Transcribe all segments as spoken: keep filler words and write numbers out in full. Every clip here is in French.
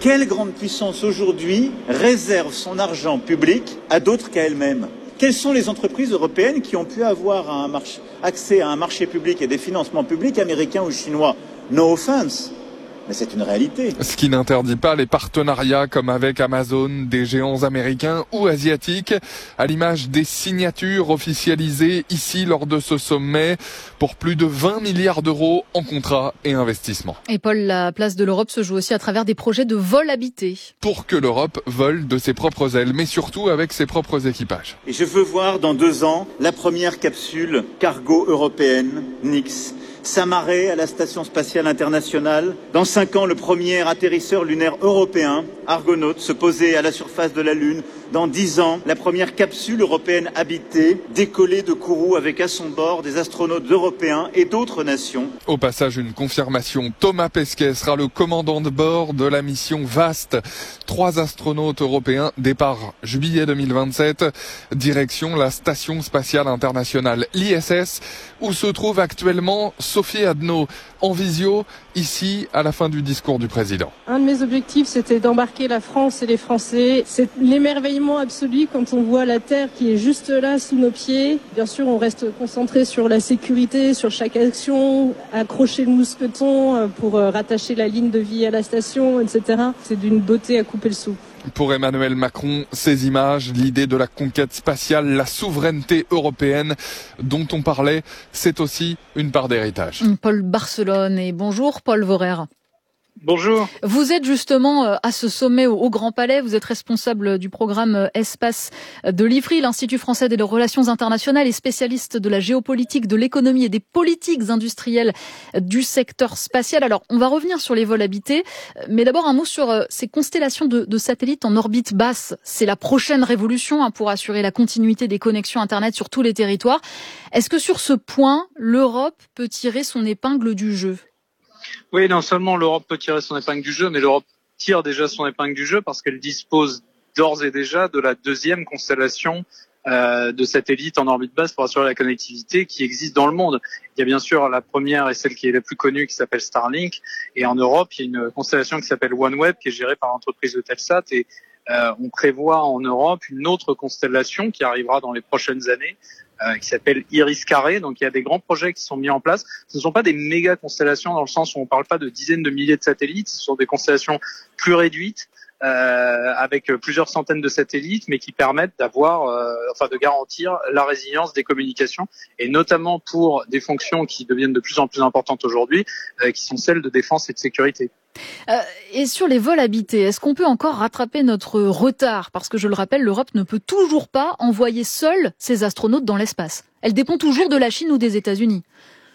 Quelle grande puissance aujourd'hui réserve son argent public à d'autres qu'à elle-même ? Quelles sont les entreprises européennes qui ont pu avoir un marché, accès à un marché public et des financements publics américains ou chinois ? No offense, mais c'est une réalité. Ce qui n'interdit pas les partenariats comme avec Amazon, des géants américains ou asiatiques, à l'image des signatures officialisées ici lors de ce sommet pour plus de vingt milliards d'euros en contrats et investissements. Et Paul, la place de l'Europe se joue aussi à travers des projets de vol habité. Pour que l'Europe vole de ses propres ailes, mais surtout avec ses propres équipages. Et je veux voir dans deux ans la première capsule cargo européenne, Nix, s'amarrer à la Station spatiale internationale. Dans cinq ans, le premier atterrisseur lunaire européen, Argonaut, se poser à la surface de la Lune. Dans dix ans, la première capsule européenne habitée, décoller de Kourou avec à son bord des astronautes européens et d'autres nations. Au passage, une confirmation. Thomas Pesquet sera le commandant de bord de la mission VAST. Trois astronautes européens, départ juillet deux mille vingt-sept, direction la Station spatiale internationale, l'I S S, où se trouve actuellement Sophie Adno, en visio, ici, à la fin du discours du président. Un de mes objectifs, c'était d'embarquer la France et les Français. C'est l'émerveillement absolu quand on voit la Terre qui est juste là, sous nos pieds. Bien sûr, on reste concentré sur la sécurité, sur chaque action, accrocher le mousqueton pour rattacher la ligne de vie à la station, et cetera. C'est d'une beauté à couper le souffle. Pour Emmanuel Macron, ces images, l'idée de la conquête spatiale, la souveraineté européenne dont on parlait, c'est aussi une part d'héritage. Paul Barcelone et bonjour Paul Vorer. Bonjour. Vous êtes justement à ce sommet au Grand Palais, vous êtes responsable du programme Espace de l'I F R I, l'Institut français des relations internationales, et spécialiste de la géopolitique, de l'économie et des politiques industrielles du secteur spatial. Alors, on va revenir sur les vols habités, mais d'abord un mot sur ces constellations de, de satellites en orbite basse. C'est la prochaine révolution hein, pour assurer la continuité des connexions Internet sur tous les territoires. Est-ce que sur ce point, l'Europe peut tirer son épingle du jeu ? Oui, non seulement l'Europe peut tirer son épingle du jeu, mais l'Europe tire déjà son épingle du jeu parce qu'elle dispose d'ores et déjà de la deuxième constellation euh, de satellites en orbite basse pour assurer la connectivité qui existe dans le monde. Il y a bien sûr la première et celle qui est la plus connue qui s'appelle Starlink, et en Europe, il y a une constellation qui s'appelle OneWeb qui est gérée par l'entreprise Eutelsat, et euh, on prévoit en Europe une autre constellation qui arrivera dans les prochaines années, Euh, qui s'appelle Iris Carré. Donc il y a des grands projets qui sont mis en place. Ce ne sont pas des méga constellations dans le sens où on ne parle pas de dizaines de milliers de satellites. Ce sont des constellations plus réduites euh, avec plusieurs centaines de satellites, mais qui permettent d'avoir, euh, enfin de garantir la résilience des communications, et notamment pour des fonctions qui deviennent de plus en plus importantes aujourd'hui, euh, qui sont celles de défense et de sécurité. Euh, et sur les vols habités, est-ce qu'on peut encore rattraper notre retard ? Parce que je le rappelle, l'Europe ne peut toujours pas envoyer seule ses astronautes dans l'espace. Elle dépend toujours de la Chine ou des États-Unis.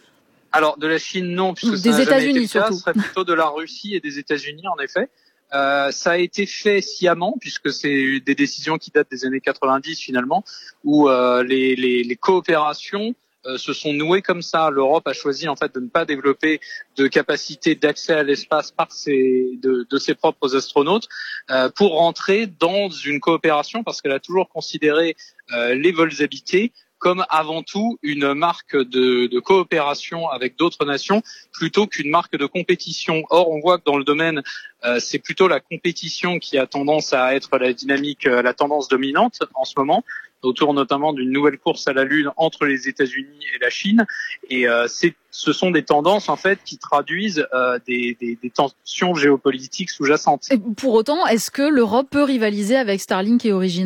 Alors de la Chine non, puisque des ça n'a jamais été le cas. Surtout. Ce serait plutôt de la Russie et des États-Unis en effet. Euh, ça a été fait sciemment puisque c'est des décisions qui datent des années quatre-vingt-dix finalement, où euh, les, les, les coopérations euh, se sont nouées comme ça. L'Europe a choisi en fait de ne pas développer de capacité d'accès à l'espace par ses, de, de ses propres astronautes euh, pour rentrer dans une coopération, parce qu'elle a toujours considéré euh, les vols habités comme avant tout une marque de, de coopération avec d'autres nations plutôt qu'une marque de compétition. Or, on voit que dans le domaine, euh, c'est plutôt la compétition qui a tendance à être la dynamique, euh, la tendance dominante en ce moment, autour notamment d'une nouvelle course à la Lune entre les États-Unis et la Chine. Et euh, c'est, ce sont des tendances en fait qui traduisent euh, des, des, des tensions géopolitiques sous-jacentes. Et pour autant, est-ce que l'Europe peut rivaliser avec Starlink et Origin ?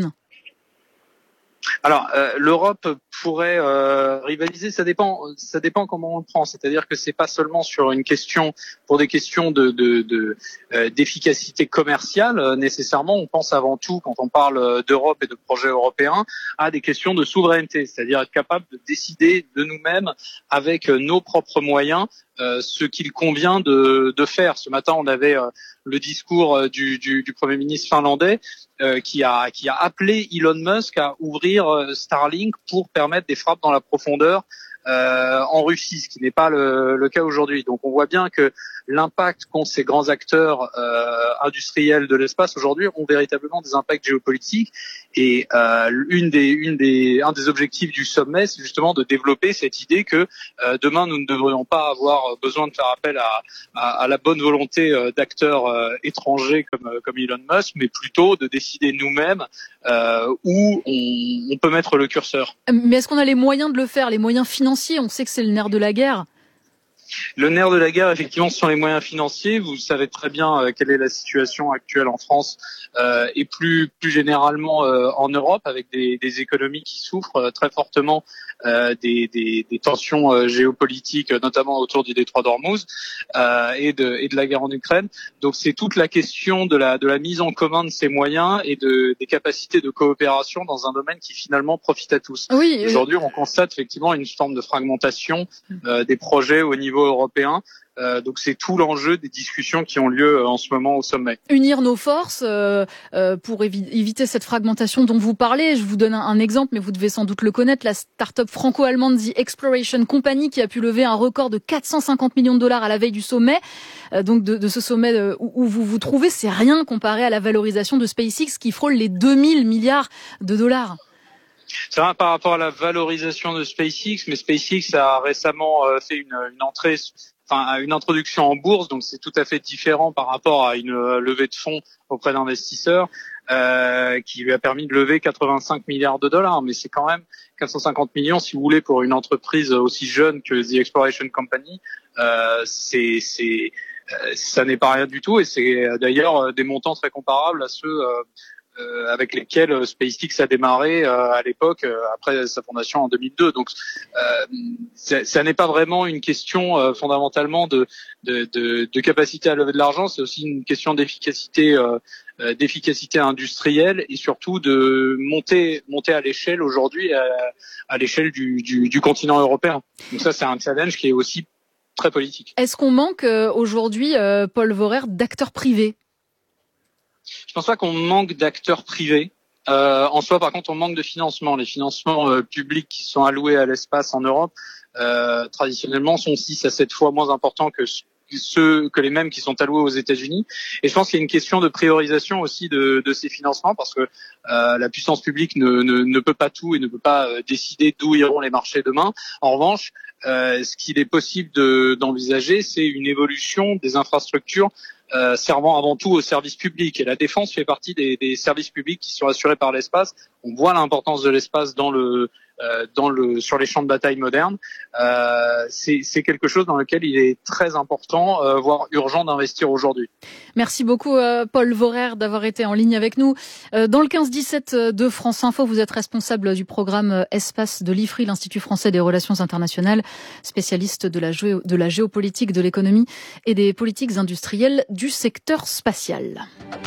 Alors, euh, l'Europe pourrait euh, rivaliser. Ça dépend. Ça dépend comment on le prend. C'est-à-dire que c'est pas seulement sur une question, pour des questions de, de, de euh, d'efficacité commerciale euh, nécessairement. On pense avant tout, quand on parle d'Europe et de projets européens, à des questions de souveraineté, c'est-à-dire être capable de décider de nous-mêmes avec nos propres moyens euh, ce qu'il convient de, de faire. Ce matin, on avait euh, le discours du, du, du Premier ministre finlandais euh, qui a qui a appelé Elon Musk à ouvrir euh, Starlink pour permettre des frappes dans la profondeur euh, en Russie, ce qui n'est pas le, le cas aujourd'hui. Donc on voit bien que l'impact qu'ont ces grands acteurs euh, industriels de l'espace aujourd'hui ont véritablement des impacts géopolitiques. Et euh, une des, une des, un des objectifs du sommet, c'est justement de développer cette idée que euh, demain nous ne devrions pas avoir besoin de faire appel à, à, à la bonne volonté euh, d'acteurs euh, étrangers comme, comme Elon Musk, mais plutôt de décider nous-mêmes euh, où on, on peut mettre le curseur. Mais est-ce qu'on a les moyens de le faire, les moyens financiers? On sait que c'est le nerf de la guerre. Le nerf de la guerre, effectivement, ce sont les moyens financiers. Vous savez très bien euh, quelle est la situation actuelle en France euh, et plus plus généralement euh, en Europe, avec des, des économies qui souffrent euh, très fortement euh, des, des, des tensions euh, géopolitiques, notamment autour du détroit d'Ormuz euh, et, de, et de la guerre en Ukraine. Donc, c'est toute la question de la de la mise en commun de ces moyens et de des capacités de coopération dans un domaine qui finalement profite à tous. Oui. Aujourd'hui, on constate effectivement une forme de fragmentation euh, des projets au niveau européen. Euh, donc c'est tout l'enjeu des discussions qui ont lieu en ce moment au sommet. Unir nos forces euh, euh, pour évi- éviter cette fragmentation dont vous parlez. Je vous donne un, un exemple, mais vous devez sans doute le connaître. La start-up franco-allemande The Exploration Company qui a pu lever un record de quatre cent cinquante millions de dollars à la veille du sommet. Euh, donc de, de ce sommet euh, où, où vous vous trouvez, c'est rien comparé à la valorisation de SpaceX qui frôle les deux mille milliards de dollars. C'est vrai par rapport à la valorisation de SpaceX, mais SpaceX a récemment euh, fait une, une entrée, enfin une introduction en bourse, donc c'est tout à fait différent par rapport à une euh, levée de fonds auprès d'investisseurs euh, qui lui a permis de lever quatre-vingt-cinq milliards de dollars. Mais c'est quand même quatre cent cinquante millions, si vous voulez, pour une entreprise aussi jeune que The Exploration Company. Euh, c'est, c'est, euh, ça n'est pas rien du tout, et c'est d'ailleurs des montants très comparables à ceux euh, Euh, avec lesquels SpaceX a démarré euh, à l'époque euh, après sa fondation en deux mille deux. Donc, euh, ça n'est pas vraiment une question euh, fondamentalement de, de, de, de capacité à lever de l'argent, c'est aussi une question d'efficacité, euh, d'efficacité industrielle et surtout de monter, monter à l'échelle aujourd'hui à, à l'échelle du, du, du continent européen. Donc ça, c'est un challenge qui est aussi très politique. Est-ce qu'on manque euh, aujourd'hui, euh, Paul Vorer, d'acteurs privés? Je pense pas qu'on manque d'acteurs privés. Euh, en soi, par contre, on manque de financement. Les financements euh, publics qui sont alloués à l'espace en Europe, euh, traditionnellement, sont six à sept fois moins importants que ceux que les mêmes qui sont alloués aux États-Unis. Et je pense qu'il y a une question de priorisation aussi de, de ces financements, parce que euh, la puissance publique ne, ne, ne peut pas tout et ne peut pas euh, décider d'où iront les marchés demain. En revanche, euh, ce qu'il est possible de, d'envisager, c'est une évolution des infrastructures Euh, servant avant tout aux services publics. Et la défense fait partie des, des services publics qui sont assurés par l'espace. On voit l'importance de l'espace dans le, euh, dans le, sur les champs de bataille modernes. Euh, c'est, c'est quelque chose dans lequel il est très important, euh, voire urgent d'investir aujourd'hui. Merci beaucoup euh, Paul Vorer d'avoir été en ligne avec nous. Euh, dans le quinze dix-sept de France Info, vous êtes responsable du programme Espace de l'I F R I, l'Institut français des relations internationales, spécialiste de la, géo- de la géopolitique, de l'économie et des politiques industrielles du secteur spatial.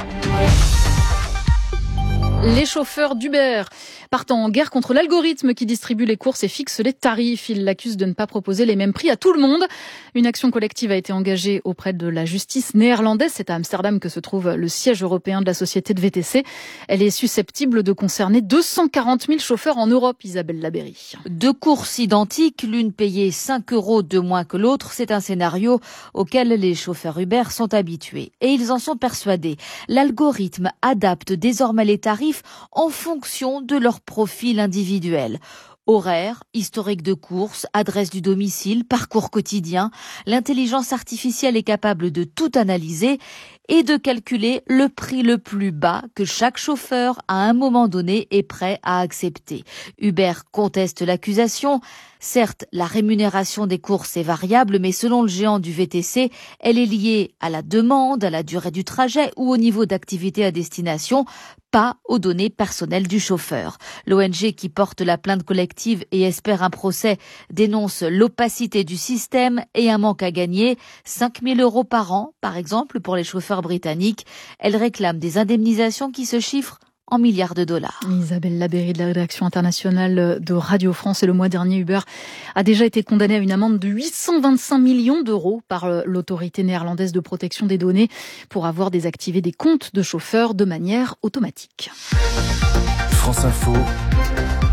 Les chauffeurs d'Uber partent en guerre contre l'algorithme qui distribue les courses et fixe les tarifs. Ils l'accusent de ne pas proposer les mêmes prix à tout le monde. Une action collective a été engagée auprès de la justice néerlandaise. C'est à Amsterdam que se trouve le siège européen de la société de V T C. Elle est susceptible de concerner deux cent quarante mille chauffeurs en Europe, Isabelle Labéry. Deux courses identiques, l'une payée cinq euros de moins que l'autre, c'est un scénario auquel les chauffeurs Uber sont habitués. Et ils en sont persuadés. L'algorithme adapte désormais les tarifs en fonction de leur profil individuel. Horaire, historique de course, adresse du domicile, parcours quotidien, l'intelligence artificielle est capable de tout analyser et de calculer le prix le plus bas que chaque chauffeur, à un moment donné, est prêt à accepter. Uber conteste l'accusation. Certes, la rémunération des courses est variable, mais selon le géant du V T C, elle est liée à la demande, à la durée du trajet ou au niveau d'activité à destination, pas aux données personnelles du chauffeur. L'O N G qui porte la plainte collective et espère un procès dénonce l'opacité du système et un manque à gagner. cinq mille euros par an, par exemple, pour les chauffeurs britanniques. Elle réclame des indemnisations qui se chiffrent en milliards de dollars. Isabelle Labéry de la rédaction internationale de Radio France. Et le mois dernier, Uber a déjà été condamné à une amende de huit cent vingt-cinq millions d'euros par l'autorité néerlandaise de protection des données pour avoir désactivé des comptes de chauffeurs de manière automatique. France Info,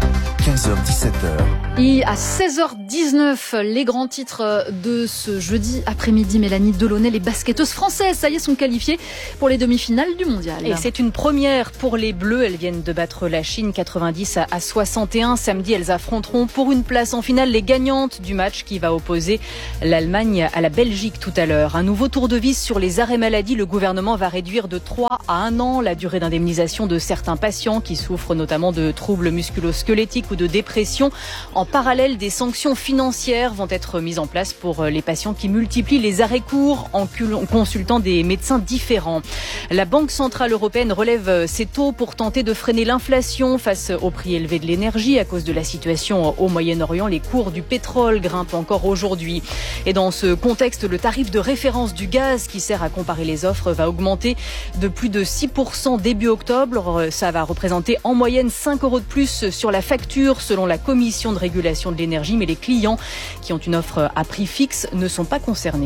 quinze heures dix-sept heures. Et à seize heures dix-neuf, les grands titres de ce jeudi après-midi, Mélanie Delaunay, les basketteuses françaises, ça y est, sont qualifiées pour les demi-finales du mondial. Et c'est une première pour les Bleus. Elles viennent de battre la Chine quatre-vingt-dix à soixante et un. Samedi, elles affronteront pour une place en finale les gagnantes du match qui va opposer l'Allemagne à la Belgique tout à l'heure. Un nouveau tour de vis sur les arrêts maladie. Le gouvernement va réduire de trois à un an la durée d'indemnisation de certains patients qui souffrent notamment de troubles musculo-squelettiques ou de dépression. En parallèle, des sanctions financières vont être mises en place pour les patients qui multiplient les arrêts courts en consultant des médecins différents. La Banque centrale européenne relève ses taux pour tenter de freiner l'inflation face au prix élevé de l'énergie. À cause de la situation au Moyen-Orient, les cours du pétrole grimpent encore aujourd'hui. Et dans ce contexte, le tarif de référence du gaz qui sert à comparer les offres va augmenter de plus de six pour cent début octobre. Ça va représenter en moyenne cinq euros de plus sur la facture selon la Commission de régulation de l'énergie, mais les clients qui ont une offre à prix fixe ne sont pas concernés.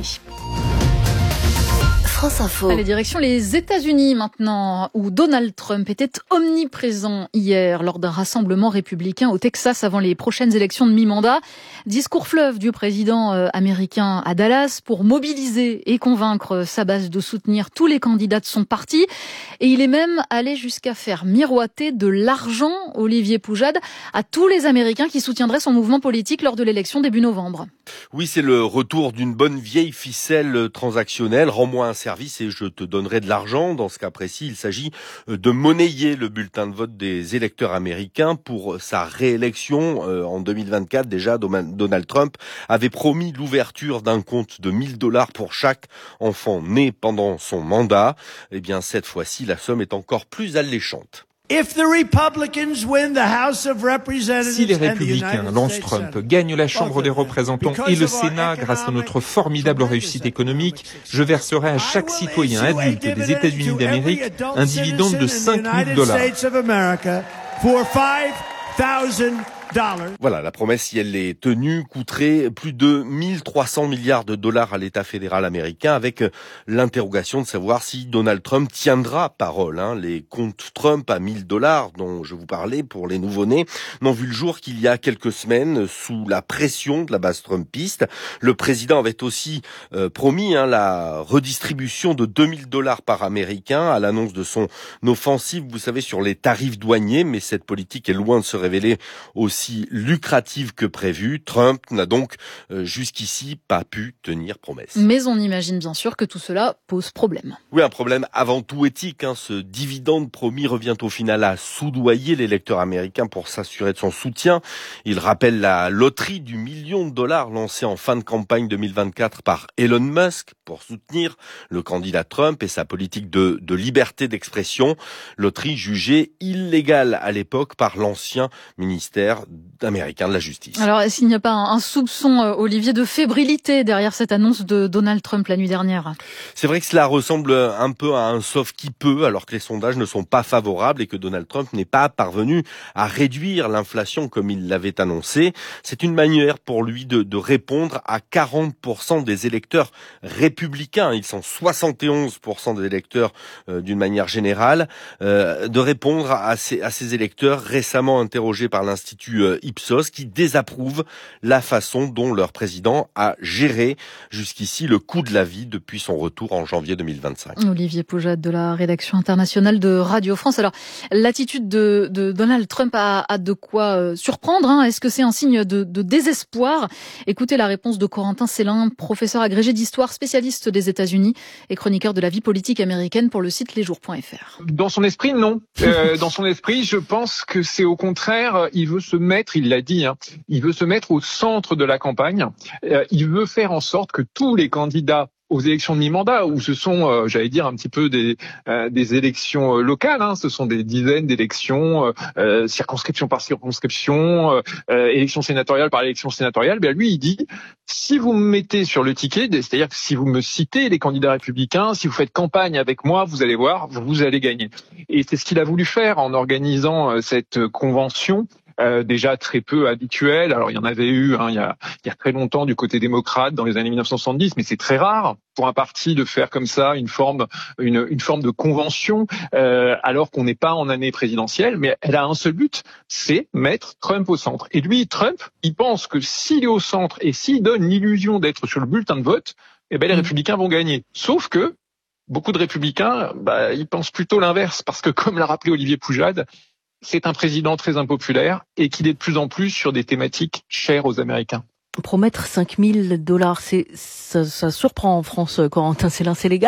France Info. Allez, direction les États-Unis maintenant, où Donald Trump était omniprésent hier lors d'un rassemblement républicain au Texas avant les prochaines élections de mi-mandat. Discours fleuve du président américain à Dallas pour mobiliser et convaincre sa base de soutenir tous les candidats de son parti. Et il est même allé jusqu'à faire miroiter de l'argent, Olivier Poujade, à tous les Américains qui soutiendraient son mouvement politique lors de l'élection début novembre. Oui, c'est le retour d'une bonne vieille ficelle transactionnelle. Rends-moi un service et je te donnerai de l'argent. Dans ce cas précis, il s'agit de monnayer le bulletin de vote des électeurs américains pour sa réélection en deux mille vingt-quatre. Déjà, Donald Trump avait promis l'ouverture d'un compte de mille dollars pour chaque enfant né pendant son mandat. Eh bien, cette fois-ci, la somme est encore plus alléchante. Si les Républicains lancent Trump, gagnent la Chambre des représentants et le Sénat grâce à notre formidable réussite économique, je verserai à chaque citoyen adulte des États-Unis d'Amérique un dividende de cinq mille dollars. Voilà, la promesse, si elle est tenue, coûterait plus de mille trois cents milliards de dollars à l'État fédéral américain, avec l'interrogation de savoir si Donald Trump tiendra parole. Hein. Les comptes Trump à mille dollars, dont je vous parlais pour les nouveau-nés, n'ont vu le jour qu'il y a quelques semaines, sous la pression de la base trumpiste. Le président avait aussi euh, promis hein, la redistribution de deux mille dollars par Américain à l'annonce de son offensive, vous savez, sur les tarifs douaniers, mais cette politique est loin de se révéler aussi lucrative que prévu. Trump n'a donc euh, jusqu'ici pas pu tenir promesse. Mais on imagine bien sûr que tout cela pose problème. Oui, un problème avant tout éthique. Hein. Ce dividende promis revient au final à soudoyer l'électeur américain pour s'assurer de son soutien. Il rappelle la loterie du million de dollars lancée en fin de campagne deux mille vingt-quatre par Elon Musk pour soutenir le candidat Trump et sa politique de, de liberté d'expression. Loterie jugée illégale à l'époque par l'ancien ministère américain de la justice. Alors, est-ce qu'il n'y a pas un soupçon, Olivier, de fébrilité derrière cette annonce de Donald Trump la nuit dernière ? C'est vrai que cela ressemble un peu à un sauf qui peut, alors que les sondages ne sont pas favorables et que Donald Trump n'est pas parvenu à réduire l'inflation comme il l'avait annoncé. C'est une manière pour lui de, de répondre à quarante pour cent des électeurs républicains. Ils sont soixante et onze pour cent des électeurs euh, d'une manière générale, euh, de répondre à ces, à ces électeurs récemment interrogés par l'Institut euh, Ipsos qui désapprouve la façon dont leur président a géré jusqu'ici le coût de la vie depuis son retour en janvier deux mille vingt-cinq. Olivier Poujade de la rédaction internationale de Radio France. Alors, l'attitude de, de Donald Trump a, a de quoi euh, surprendre. Hein. Est-ce que c'est un signe de, de désespoir ? Écoutez la réponse de Corentin Célin, professeur agrégé d'histoire, spécialiste des États-Unis et chroniqueur de la vie politique américaine pour le site lesjours point f r. Dans son esprit, non. Euh, dans son esprit, je pense que c'est au contraire, il veut se mettre, il l'a dit, hein, il veut se mettre au centre de la campagne. Euh, il veut faire en sorte que tous les candidats aux élections de mi-mandat, où ce sont, euh, j'allais dire, un petit peu des euh, des élections euh, locales, hein, ce sont des dizaines d'élections, euh, circonscription par circonscription, euh, euh, élection sénatoriale par élection sénatoriale, ben lui, il dit, si vous me mettez sur le ticket, c'est-à-dire que si vous me citez les candidats républicains, si vous faites campagne avec moi, vous allez voir, vous allez gagner. Et c'est ce qu'il a voulu faire en organisant euh, cette convention euh, déjà très peu habituel. Alors il y en avait eu hein, il, y a, il y a très longtemps du côté démocrate dans les années mille neuf cent soixante-dix, mais c'est très rare pour un parti de faire comme ça une forme, une, une forme de convention euh, alors qu'on n'est pas en année présidentielle. Mais elle a un seul but, c'est mettre Trump au centre. Et lui, Trump, il pense que s'il est au centre et s'il donne l'illusion d'être sur le bulletin de vote, eh ben les républicains vont gagner. Sauf que beaucoup de républicains, bah, ils pensent plutôt l'inverse, parce que comme l'a rappelé Olivier Poujade, c'est un président très impopulaire et qu'il est de plus en plus sur des thématiques chères aux Américains. Promettre cinq mille dollars, c'est, ça, ça surprend en France, Corentin Célin, c'est légal ?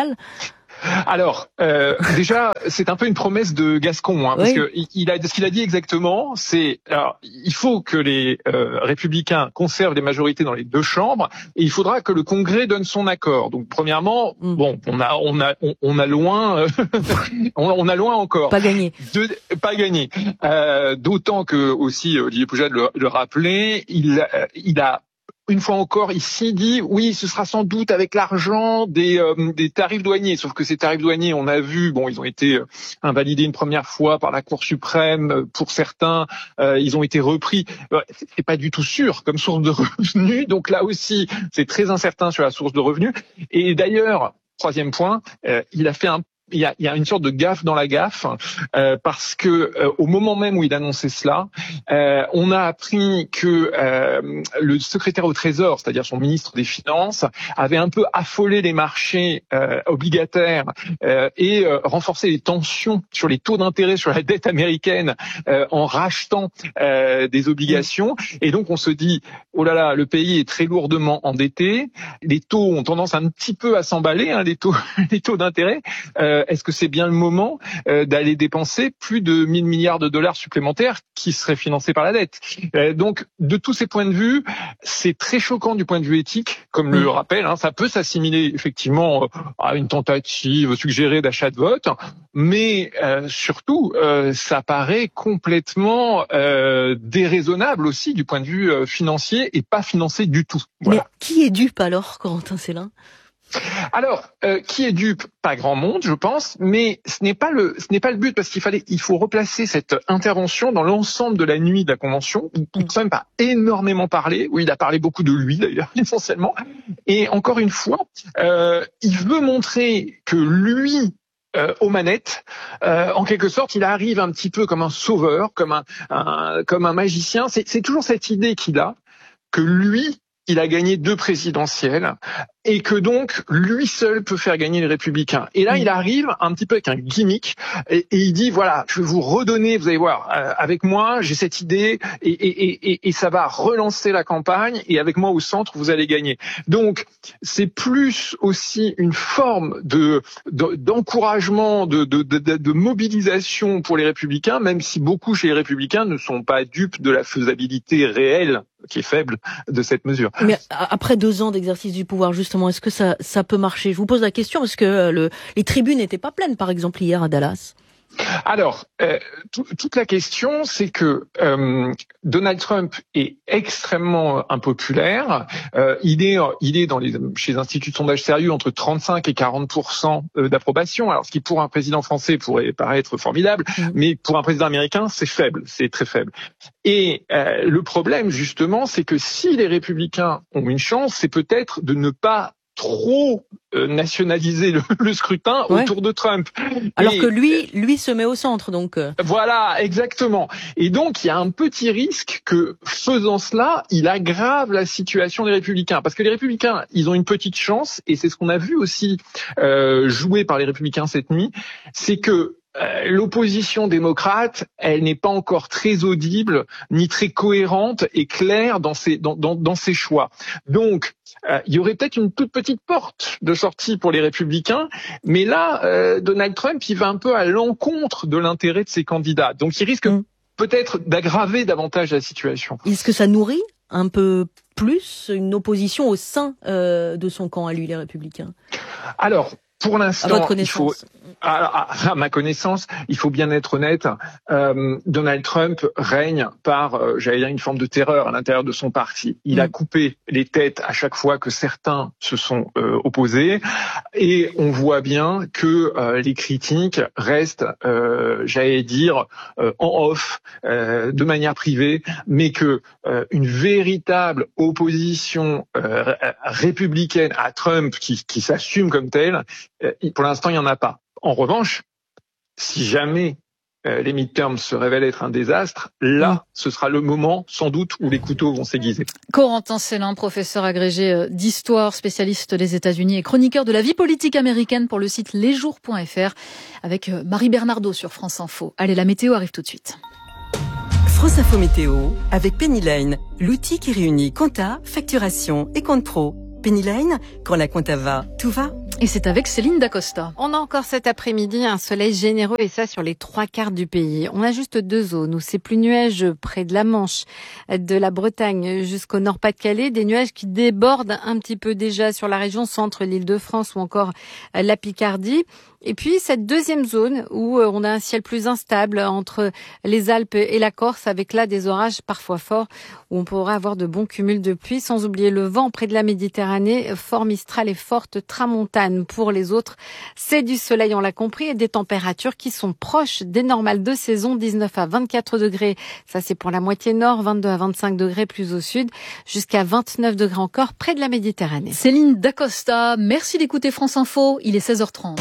Alors, euh, déjà, c'est un peu une promesse de Gascon, hein, parce oui. que il a, ce qu'il a dit exactement, c'est, alors, il faut que les euh, républicains conservent les majorités dans les deux chambres, et il faudra que le Congrès donne son accord. Donc, premièrement, mm. bon, on a, on a, on, on a loin, euh, on, on a loin encore. Pas gagné. De, pas gagné. Euh, d'autant que aussi Olivier Poujade le, le rappelait, il, euh, il a une fois encore, ici, dit oui, ce sera sans doute avec l'argent des, euh, des tarifs douaniers. Sauf que ces tarifs douaniers, on a vu, bon, ils ont été invalidés une première fois par la Cour suprême. Pour certains, euh, ils ont été repris. C'est pas du tout sûr comme source de revenus. Donc là aussi, c'est très incertain sur la source de revenus. Et d'ailleurs, troisième point, euh, il a fait un Il y, a, il y a une sorte de gaffe dans la gaffe euh, parce que euh, au moment même où il annonçait cela, euh, on a appris que euh, le secrétaire au Trésor, c'est-à-dire son ministre des Finances, avait un peu affolé les marchés euh, obligataires euh, et euh, renforcé les tensions sur les taux d'intérêt sur la dette américaine euh, en rachetant euh, des obligations. Et donc on se dit, oh là là, le pays est très lourdement endetté, les taux ont tendance un petit peu à s'emballer, hein, les taux, les taux d'intérêt. Euh, Est-ce que c'est bien le moment euh, d'aller dépenser plus de mille milliards de dollars supplémentaires qui seraient financés par la dette ? euh, Donc, de tous ces points de vue, c'est très choquant du point de vue éthique, comme le rappelle. Hein, ça peut s'assimiler effectivement à une tentative suggérée d'achat de vote, mais euh, surtout, euh, ça paraît complètement euh, déraisonnable aussi du point de vue euh, financier et pas financé du tout. Voilà. Mais qui est dupe alors, Corentin Célin ? Alors, euh, qui est dupe ? Pas grand monde, je pense, mais ce n'est pas le, ce n'est pas le but, parce qu'il fallait, il faut replacer cette intervention dans l'ensemble de la nuit de la convention, où Trump a énormément parlé, où il a parlé beaucoup de lui d'ailleurs, essentiellement. Et encore une fois, euh, il veut montrer que lui, Euh, aux manettes, euh, en quelque sorte, il arrive un petit peu comme un sauveur, comme un, un comme un magicien. C'est, c'est toujours cette idée qu'il a que lui, il a gagné deux présidentielles et que donc lui seul peut faire gagner les Républicains. Et là, il arrive un petit peu avec un gimmick et, et il dit voilà, je vais vous redonner, vous allez voir, euh, avec moi, j'ai cette idée et, et, et, et ça va relancer la campagne et avec moi au centre, vous allez gagner. Donc, c'est plus aussi une forme de, de d'encouragement, de, de, de, de mobilisation pour les Républicains, même si beaucoup chez les Républicains ne sont pas dupes de la faisabilité réelle qui est faible de cette mesure. Mais après deux ans d'exercice du pouvoir, justement, est-ce que ça, ça peut marcher ? Je vous pose la question, est-ce que le, les tribunes n'étaient pas pleines, par exemple, hier à Dallas ? Alors, euh, tout, toute la question, c'est que euh, Donald Trump est extrêmement impopulaire. Euh, il est, il est dans les, chez les instituts de sondage sérieux entre trente-cinq et quarante pour cent d'approbation. Alors, ce qui pour un président français pourrait paraître formidable, mmh. mais pour un président américain, c'est faible, c'est très faible. Et euh, le problème, justement, c'est que si les républicains ont une chance, c'est peut-être de ne pas trop euh, nationaliser le, le scrutin ouais. autour de Trump. Alors et, que lui, lui se met au centre, donc. Euh... Voilà, exactement. Et donc, il y a un petit risque que, faisant cela, il aggrave la situation des Républicains. Parce que les Républicains, ils ont une petite chance, et c'est ce qu'on a vu aussi euh, jouer par les Républicains cette nuit, c'est que Euh, l'opposition démocrate, elle n'est pas encore très audible, ni très cohérente et claire dans ses, dans, dans, dans ses choix. Donc, euh, il y aurait peut-être une toute petite porte de sortie pour les Républicains, mais là, euh, Donald Trump, il va un peu à l'encontre de l'intérêt de ses candidats. Donc, il risque mmh. peut-être d'aggraver davantage la situation. Est-ce que ça nourrit un peu plus une opposition au sein euh, de son camp à lui, les Républicains ? Alors, Pour l'instant, il faut, à, à, à ma connaissance, il faut bien être honnête, euh, Donald Trump règne par, euh, j'allais dire, une forme de terreur à l'intérieur de son parti. Il mmh. a coupé les têtes à chaque fois que certains se sont euh, opposés, et on voit bien que euh, les critiques restent, euh, j'allais dire, euh, en off, euh, de manière privée, mais que euh, une véritable opposition euh, républicaine à Trump qui, qui s'assume comme telle, pour l'instant, il n'y en a pas. En revanche, si jamais euh, les midterms se révèlent être un désastre, là, mmh. ce sera le moment, sans doute, où les couteaux vont s'aiguiser. Corentin Célin, professeur agrégé d'histoire, spécialiste des États-Unis et chroniqueur de la vie politique américaine pour le site lesjours point f r, avec Marie Bernardo sur France Info. Allez, la météo arrive tout de suite. France Info Météo, avec Pennyline, l'outil qui réunit compta, facturation et compte pro. Pennyline, quand la compta va, tout va. Et c'est avec Céline Dacosta. On a encore cet après-midi un soleil généreux et ça sur les trois quarts du pays. On a juste deux zones où c'est plus nuageux près de la Manche, de la Bretagne jusqu'au Nord-Pas-de-Calais. Des nuages qui débordent un petit peu déjà sur la région centre, l'Île-de-France ou encore la Picardie. Et puis cette deuxième zone où on a un ciel plus instable entre les Alpes et la Corse avec là des orages parfois forts où on pourra avoir de bons cumuls de pluie, sans oublier le vent près de la Méditerranée, fort Mistral et forte tramontane. Pour les autres, c'est du soleil, on l'a compris, et des températures qui sont proches des normales de saison, dix-neuf à vingt-quatre degrés. Ça c'est pour la moitié nord, vingt-deux à vingt-cinq degrés plus au sud, jusqu'à vingt-neuf degrés encore près de la Méditerranée. Céline Dacosta, merci d'écouter France Info, il est seize heures trente.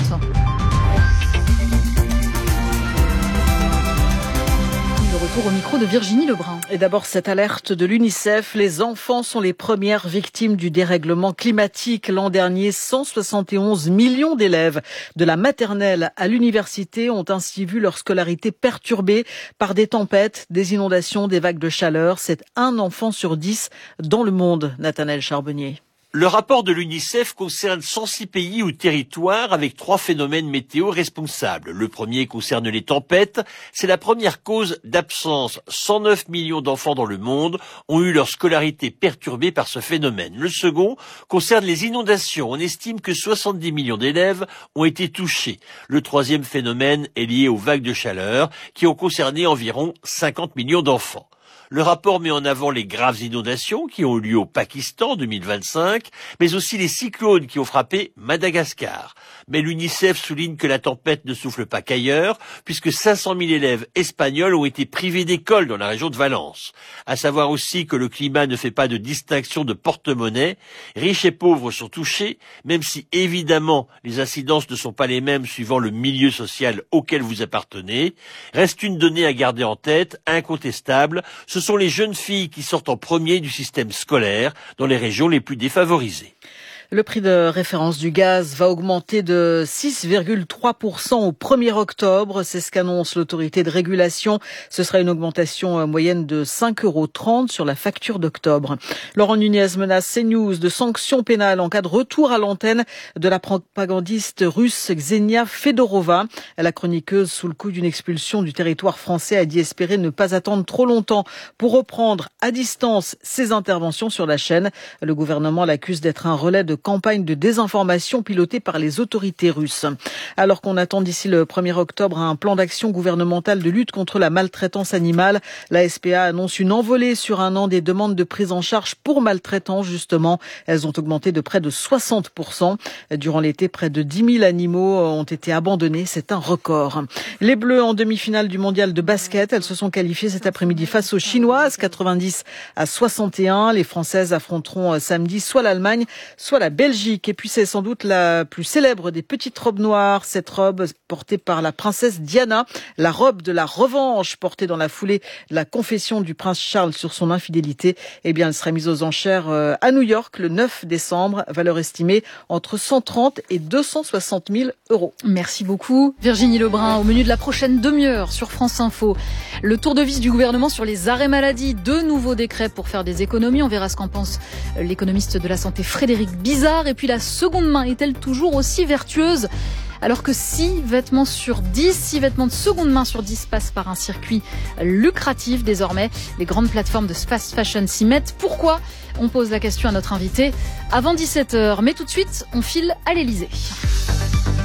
Retour au micro de Virginie Lebrun. Et d'abord cette alerte de l'UNICEF, les enfants sont les premières victimes du dérèglement climatique. L'an dernier, cent soixante et onze millions d'élèves de la maternelle à l'université ont ainsi vu leur scolarité perturbée par des tempêtes, des inondations, des vagues de chaleur. C'est un enfant sur dix dans le monde, Nathanaël Charbonnier. Le rapport de l'UNICEF concerne cent six pays ou territoires avec trois phénomènes météo responsables. Le premier concerne les tempêtes. C'est la première cause d'absence. cent neuf millions d'enfants dans le monde ont eu leur scolarité perturbée par ce phénomène. Le second concerne les inondations. On estime que soixante-dix millions d'élèves ont été touchés. Le troisième phénomène est lié aux vagues de chaleur qui ont concerné environ cinquante millions d'enfants. Le rapport met en avant les graves inondations qui ont eu lieu au Pakistan en deux mille vingt-cinq, mais aussi les cyclones qui ont frappé Madagascar. Mais l'UNICEF souligne que la tempête ne souffle pas qu'ailleurs, puisque cinq cent mille élèves espagnols ont été privés d'école dans la région de Valence. À savoir aussi que le climat ne fait pas de distinction de porte-monnaie. Riches et pauvres sont touchés, même si évidemment les incidences ne sont pas les mêmes suivant le milieu social auquel vous appartenez. Reste une donnée à garder en tête, incontestable. Ce sont les jeunes filles qui sortent en premier du système scolaire dans les régions les plus défavorisées. Le prix de référence du gaz va augmenter de six virgule trois pour cent au premier octobre. C'est ce qu'annonce l'autorité de régulation. Ce sera une augmentation moyenne de cinq euros trente sur la facture d'octobre. Laurent Nunez menace CNews de sanctions pénales en cas de retour à l'antenne de la propagandiste russe Ksenia Fedorova. La chroniqueuse, sous le coup d'une expulsion du territoire français, a dit espérer ne pas attendre trop longtemps pour reprendre à distance ses interventions sur la chaîne. Le gouvernement l'accuse d'être un relais de campagne de désinformation pilotée par les autorités russes. Alors qu'on attend d'ici le premier octobre un plan d'action gouvernemental de lutte contre la maltraitance animale, la S P A annonce une envolée sur un an des demandes de prise en charge pour maltraitance, justement. Elles ont augmenté de près de soixante pour cent. Durant l'été, près de dix mille animaux ont été abandonnés. C'est un record. Les Bleus en demi-finale du mondial de basket, elles se sont qualifiées cet après-midi face aux Chinoises, quatre-vingt-dix à soixante et un. Les Françaises affronteront samedi soit l'Allemagne, soit la Belgique. Et puis c'est sans doute la plus célèbre des petites robes noires, cette robe portée par la princesse Diana, la robe de la revanche portée dans la foulée de la confession du prince Charles sur son infidélité. Eh bien, elle sera mise aux enchères à New York le neuf décembre, valeur estimée entre cent trente et deux cent soixante mille euros. Merci beaucoup Virginie Lebrun. Au menu de la prochaine demi-heure sur France Info, le tour de vis du gouvernement sur les arrêts maladie, deux nouveaux décrets pour faire des économies. On verra ce qu'en pense l'économiste de la santé Frédéric Bizarre. Et puis la seconde main est-elle toujours aussi vertueuse alors que six vêtements sur dix, six vêtements de seconde main sur dix passent par un circuit lucratif désormais. Les grandes plateformes de fast fashion s'y mettent. Pourquoi ? On pose la question à notre invité avant dix-sept heures. Mais tout de suite, on file à l'Elysée.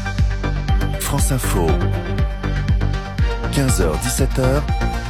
France Info. quinze heures dix-sept heures,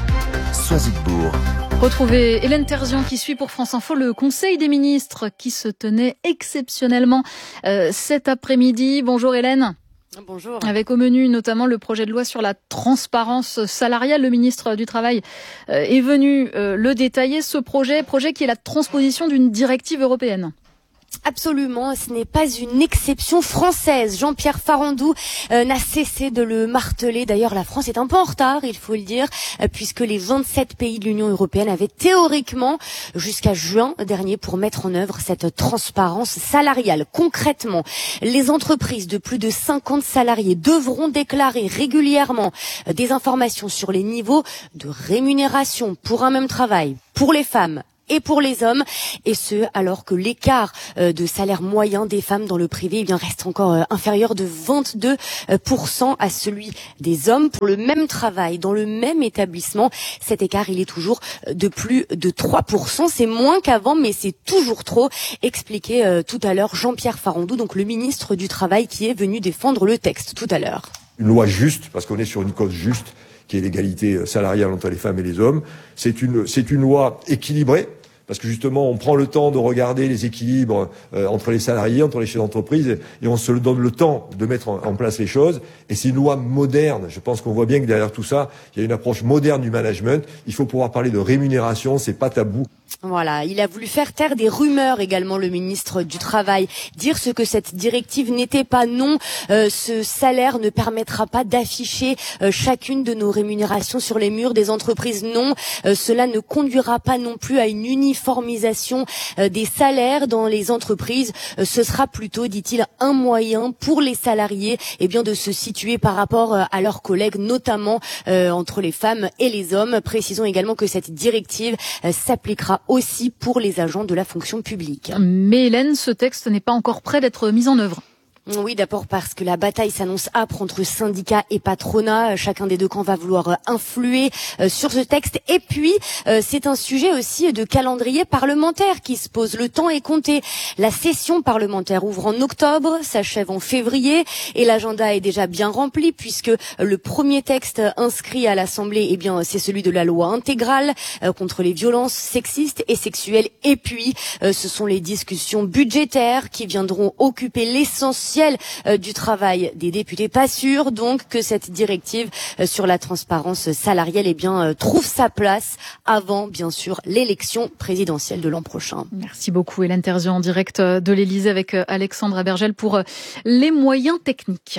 Soisigbourg. Retrouvez Hélène Terzian qui suit pour France Info le Conseil des ministres qui se tenait exceptionnellement euh, cet après-midi. Bonjour Hélène. Bonjour. Avec au menu notamment le projet de loi sur la transparence salariale. Le ministre du Travail euh, est venu euh, le détailler. Ce projet, projet qui est la transposition d'une directive européenne. Absolument, ce n'est pas une exception française. Jean-Pierre Farandou euh, n'a cessé de le marteler. D'ailleurs, la France est un peu en retard, il faut le dire, euh, puisque les vingt-sept pays de l'Union européenne avaient théoriquement jusqu'à juin dernier pour mettre en œuvre cette transparence salariale. Concrètement, les entreprises de plus de cinquante salariés devront déclarer régulièrement euh, des informations sur les niveaux de rémunération pour un même travail pour les femmes et pour les hommes, et ce alors que l'écart euh, de salaire moyen des femmes dans le privé eh bien reste encore euh, inférieur de vingt-deux pour cent à celui des hommes pour le même travail dans le même établissement. Cet écart, il est toujours de plus de trois pour cent, c'est moins qu'avant mais c'est toujours trop, expliquait euh, tout à l'heure Jean-Pierre Farandou, donc le ministre du Travail qui est venu défendre le texte tout à l'heure. Une loi juste, parce qu'on est sur une cause juste qui est l'égalité salariale entre les femmes et les hommes. C'est une, c'est une loi équilibrée, parce que justement, on prend le temps de regarder les équilibres euh, entre les salariés, entre les chefs d'entreprise, et on se donne le temps de mettre en, en place les choses. Et c'est une loi moderne. Je pense qu'on voit bien que derrière tout ça, il y a une approche moderne du management. Il faut pouvoir parler de rémunération, c'est pas tabou. Voilà, il a voulu faire taire des rumeurs également, le ministre du Travail, dire ce que cette directive n'était pas. Non, euh, ce salaire ne permettra pas d'afficher euh, chacune de nos rémunérations sur les murs des entreprises. Non, euh, cela ne conduira pas non plus à une uniformisation euh, des salaires dans les entreprises. Euh, ce sera plutôt, dit-il, un moyen pour les salariés eh bien, de se situer par rapport euh, à leurs collègues, notamment euh, entre les femmes et les hommes. Précisons également que cette directive euh, s'appliquera aussi pour les agents de la fonction publique. Mais Hélène, ce texte n'est pas encore prêt d'être mis en œuvre. Oui, d'abord parce que la bataille s'annonce âpre entre syndicats et patronat. Chacun des deux camps va vouloir influer sur ce texte. Et puis, c'est un sujet aussi de calendrier parlementaire qui se pose. Le temps est compté. La session parlementaire ouvre en octobre, s'achève en février, et l'agenda est déjà bien rempli puisque le premier texte inscrit à l'Assemblée, eh bien, c'est celui de la loi intégrale contre les violences sexistes et sexuelles. Et puis, ce sont les discussions budgétaires qui viendront occuper l'essentiel du travail des députés. Pas sûr donc que cette directive sur la transparence salariale eh bien, trouve sa place avant, bien sûr, l'élection présidentielle de l'an prochain. Merci beaucoup Hélène Terzian en direct de l'Élysée avec Alexandre Abergel pour les moyens techniques.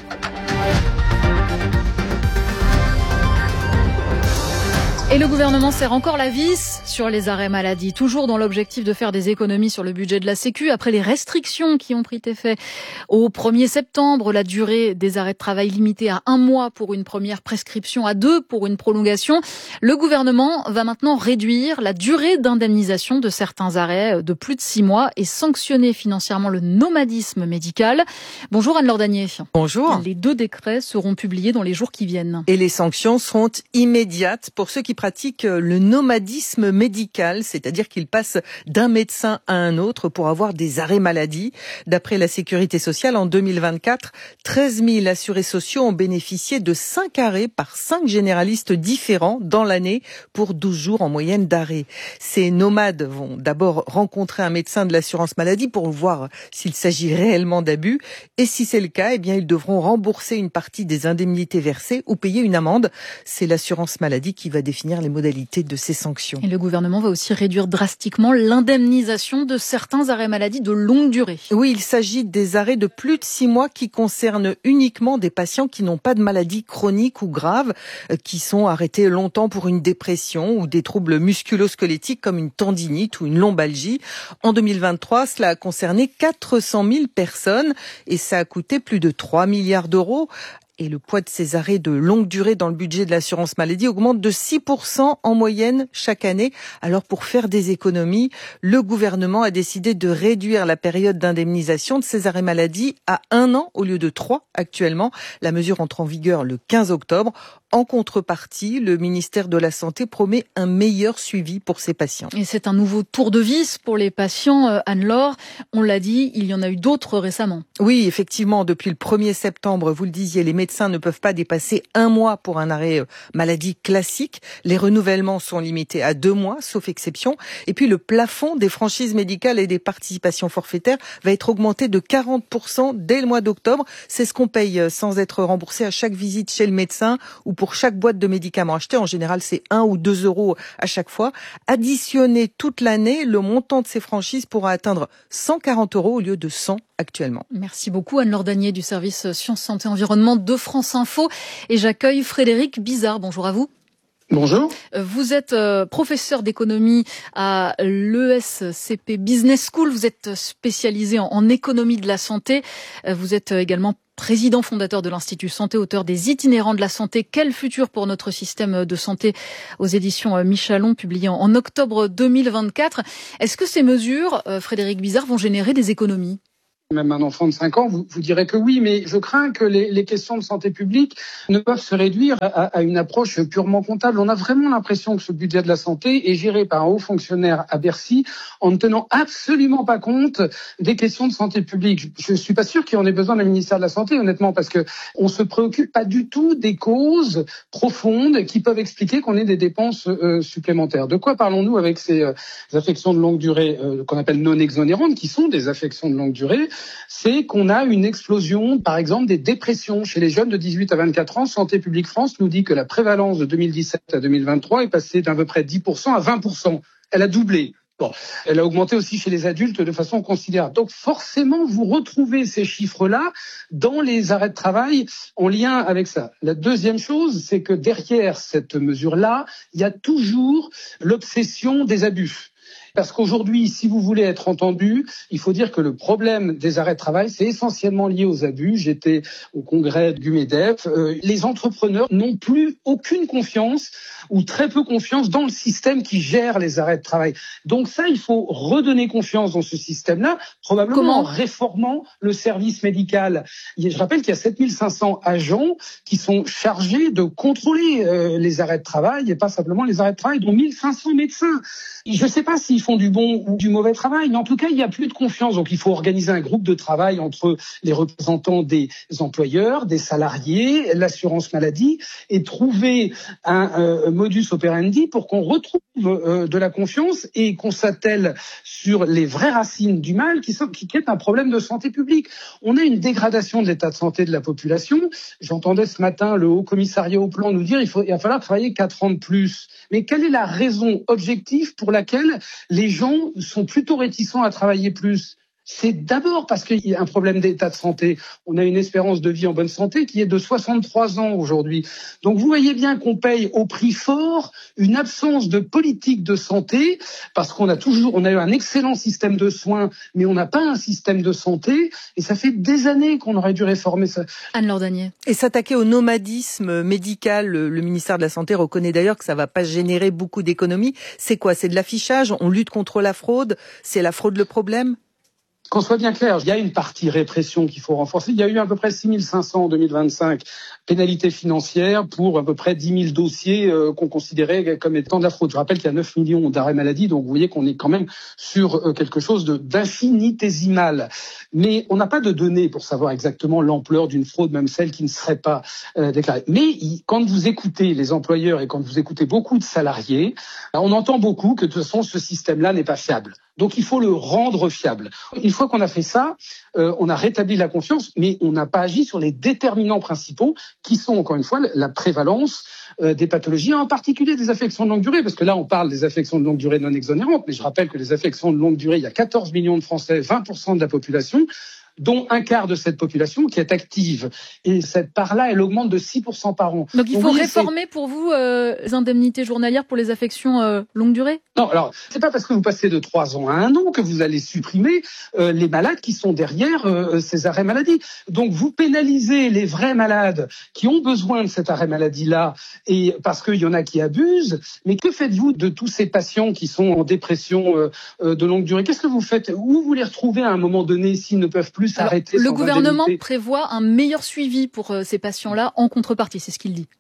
Et le gouvernement serre encore la vis sur les arrêts maladie, toujours dans l'objectif de faire des économies sur le budget de la Sécu. Après les restrictions qui ont pris effet au premier septembre, la durée des arrêts de travail limitée à un mois pour une première prescription, à deux pour une prolongation, le gouvernement va maintenant réduire la durée d'indemnisation de certains arrêts de plus de six mois et sanctionner financièrement le nomadisme médical. Bonjour Anne-Laure Danier. Bonjour. Les deux décrets seront publiés dans les jours qui viennent. Et les sanctions seront immédiates pour ceux qui pratiquent le nomadisme médical, c'est-à-dire qu'ils passent d'un médecin à un autre pour avoir des arrêts maladie. D'après la Sécurité sociale, en deux mille vingt-quatre, treize mille assurés sociaux ont bénéficié de cinq arrêts par cinq généralistes différents dans l'année pour douze jours en moyenne d'arrêt. Ces nomades vont d'abord rencontrer un médecin de l'assurance maladie pour voir s'il s'agit réellement d'abus. Et si c'est le cas, eh bien, ils devront rembourser une partie des indemnités versées ou payer une amende. C'est l'assurance maladie qui va définir les modalités de ces sanctions. Et le gouvernement va aussi réduire drastiquement l'indemnisation de certains arrêts maladie de longue durée. Oui, il s'agit des arrêts de plus de six mois qui concernent uniquement des patients qui n'ont pas de maladie chronique ou grave, qui sont arrêtés longtemps pour une dépression ou des troubles musculo-squelettiques comme une tendinite ou une lombalgie. En deux mille vingt-trois, cela a concerné quatre cent mille personnes et ça a coûté plus de trois milliards d'euros. Et le poids de ces arrêts de longue durée dans le budget de l'assurance maladie augmente de six pour cent en moyenne chaque année. Alors pour faire des économies, le gouvernement a décidé de réduire la période d'indemnisation de ces arrêts maladie à un an au lieu de trois actuellement. La mesure entre en vigueur le quinze octobre. En contrepartie, le ministère de la Santé promet un meilleur suivi pour ces patients. Et c'est un nouveau tour de vis pour les patients, Anne-Laure. On l'a dit, il y en a eu d'autres récemment. Oui, effectivement, depuis le premier septembre, vous le disiez, les médecins médecins ne peuvent pas dépasser un mois pour un arrêt maladie classique. Les renouvellements sont limités à deux mois, sauf exception. Et puis le plafond des franchises médicales et des participations forfaitaires va être augmenté de quarante pour cent dès le mois d'octobre. C'est ce qu'on paye sans être remboursé à chaque visite chez le médecin ou pour chaque boîte de médicaments achetés. En général, c'est un ou deux euros à chaque fois. Additionné toute l'année, le montant de ces franchises pourra atteindre cent quarante euros au lieu de cent actuellement. Merci beaucoup Anne-Laure Danier du service Sciences, Santé, Environnement de France Info. Et j'accueille Frédéric Bizard. Bonjour à vous. Bonjour. Vous êtes euh, professeur d'économie à l'E S C P Business School. Vous êtes spécialisé en, en économie de la santé. Euh, vous êtes également président fondateur de l'Institut Santé, auteur des Itinérants de la santé. Quel futur pour notre système de santé aux éditions Michalon, publié en, en octobre deux mille vingt-quatre. Est-ce que ces mesures, euh, Frédéric Bizard, vont générer des économies ? Même un enfant de cinq ans, vous, vous direz que oui, mais je crains que les, les questions de santé publique ne peuvent se réduire à, à une approche purement comptable. On a vraiment l'impression que ce budget de la santé est géré par un haut fonctionnaire à Bercy en ne tenant absolument pas compte des questions de santé publique. Je ne suis pas sûr qu'il y en ait besoin d'un ministère de la Santé, honnêtement, parce que on se préoccupe pas du tout des causes profondes qui peuvent expliquer qu'on ait des dépenses euh, supplémentaires. De quoi parlons-nous avec ces euh, affections de longue durée euh, qu'on appelle non exonérantes, qui sont des affections de longue durée? C'est qu'on a une explosion, par exemple, des dépressions chez les jeunes de dix-huit à vingt-quatre ans. Santé publique France nous dit que la prévalence de deux mille dix-sept à deux mille vingt-trois est passée d'à peu près dix pour cent à vingt pour cent. Elle a doublé. Bon, elle a augmenté aussi chez les adultes de façon considérable. Donc forcément, vous retrouvez ces chiffres-là dans les arrêts de travail en lien avec ça. La deuxième chose, c'est que derrière cette mesure-là, il y a toujours l'obsession des abus. Parce qu'aujourd'hui, si vous voulez être entendu, il faut dire que le problème des arrêts de travail, c'est essentiellement lié aux abus. J'étais au congrès du MEDEF. Euh, les entrepreneurs n'ont plus aucune confiance ou très peu confiance dans le système qui gère les arrêts de travail. Donc ça, il faut redonner confiance dans ce système-là, probablement Comment en réformant le service médical. Je rappelle qu'il y a sept mille cinq cents agents qui sont chargés de contrôler euh, les arrêts de travail et pas simplement les arrêts de travail, dont mille cinq cents médecins. Je ne sais pas s'ils font du bon ou du mauvais travail, mais en tout cas, il n'y a plus de confiance. Donc, il faut organiser un groupe de travail entre les représentants des employeurs, des salariés, l'assurance maladie, et trouver un euh, modus operandi pour qu'on retrouve euh, de la confiance et qu'on s'attelle sur les vraies racines du mal, qui, sont, qui est un problème de santé publique. On a une dégradation de l'état de santé de la population. J'entendais ce matin le Haut Commissariat au Plan nous dire qu'il faut, il va falloir travailler quatre ans de plus. Mais quelle est la raison objective pour laquelle les gens sont plutôt réticents à travailler plus? C'est d'abord parce qu'il y a un problème d'état de santé. On a une espérance de vie en bonne santé qui est de soixante-trois ans aujourd'hui. Donc vous voyez bien qu'on paye au prix fort une absence de politique de santé, parce qu'on a toujours, on a eu un excellent système de soins, mais on n'a pas un système de santé, et ça fait des années qu'on aurait dû réformer ça. Anne-Laure Danier. Et s'attaquer au nomadisme médical, le ministère de la Santé reconnaît d'ailleurs que ça va pas générer beaucoup d'économies. C'est quoi? C'est de l'affichage? On lutte contre la fraude? C'est la fraude le problème? Qu'on soit bien clair, il y a une partie répression qu'il faut renforcer. Il y a eu à peu près six mille cinq cents en deux mille vingt-cinq pénalités financières pour à peu près dix mille dossiers euh, qu'on considérait comme étant de la fraude. Je rappelle qu'il y a neuf millions d'arrêts maladie, donc vous voyez qu'on est quand même sur euh, quelque chose de, d'infinitésimal. Mais on n'a pas de données pour savoir exactement l'ampleur d'une fraude, même celle qui ne serait pas euh, déclarée. Mais il, quand vous écoutez les employeurs et quand vous écoutez beaucoup de salariés, on entend beaucoup que de toute façon ce système-là n'est pas fiable. Donc il faut le rendre fiable. Une fois qu'on a fait ça, euh, on a rétabli la confiance, mais on n'a pas agi sur les déterminants principaux qui sont, encore une fois, la prévalence euh, des pathologies, en particulier des affections de longue durée, parce que là on parle des affections de longue durée non exonérantes, mais je rappelle que les affections de longue durée, il y a quatorze millions de Français, vingt pour cent de la population, dont un quart de cette population qui est active. Et cette part-là, elle augmente de six pour cent par an. Donc il faut oui, réformer c'est... pour vous euh, les indemnités journalières pour les affections euh, longue durée? Non, alors c'est pas parce que vous passez de trois ans à un an que vous allez supprimer euh, les malades qui sont derrière euh, ces arrêts maladie. Donc vous pénalisez les vrais malades qui ont besoin de cet arrêt maladie-là, et parce qu'il y en a qui abusent. Mais que faites-vous de tous ces patients qui sont en dépression euh, euh, de longue durée? Qu'est-ce que vous faites? Où vous les retrouvez à un moment donné s'ils ne peuvent plus Alors, s'arrêter? le gouvernement indemnité prévoit un meilleur suivi pour euh, ces patients-là en contrepartie, c'est ce qu'il dit.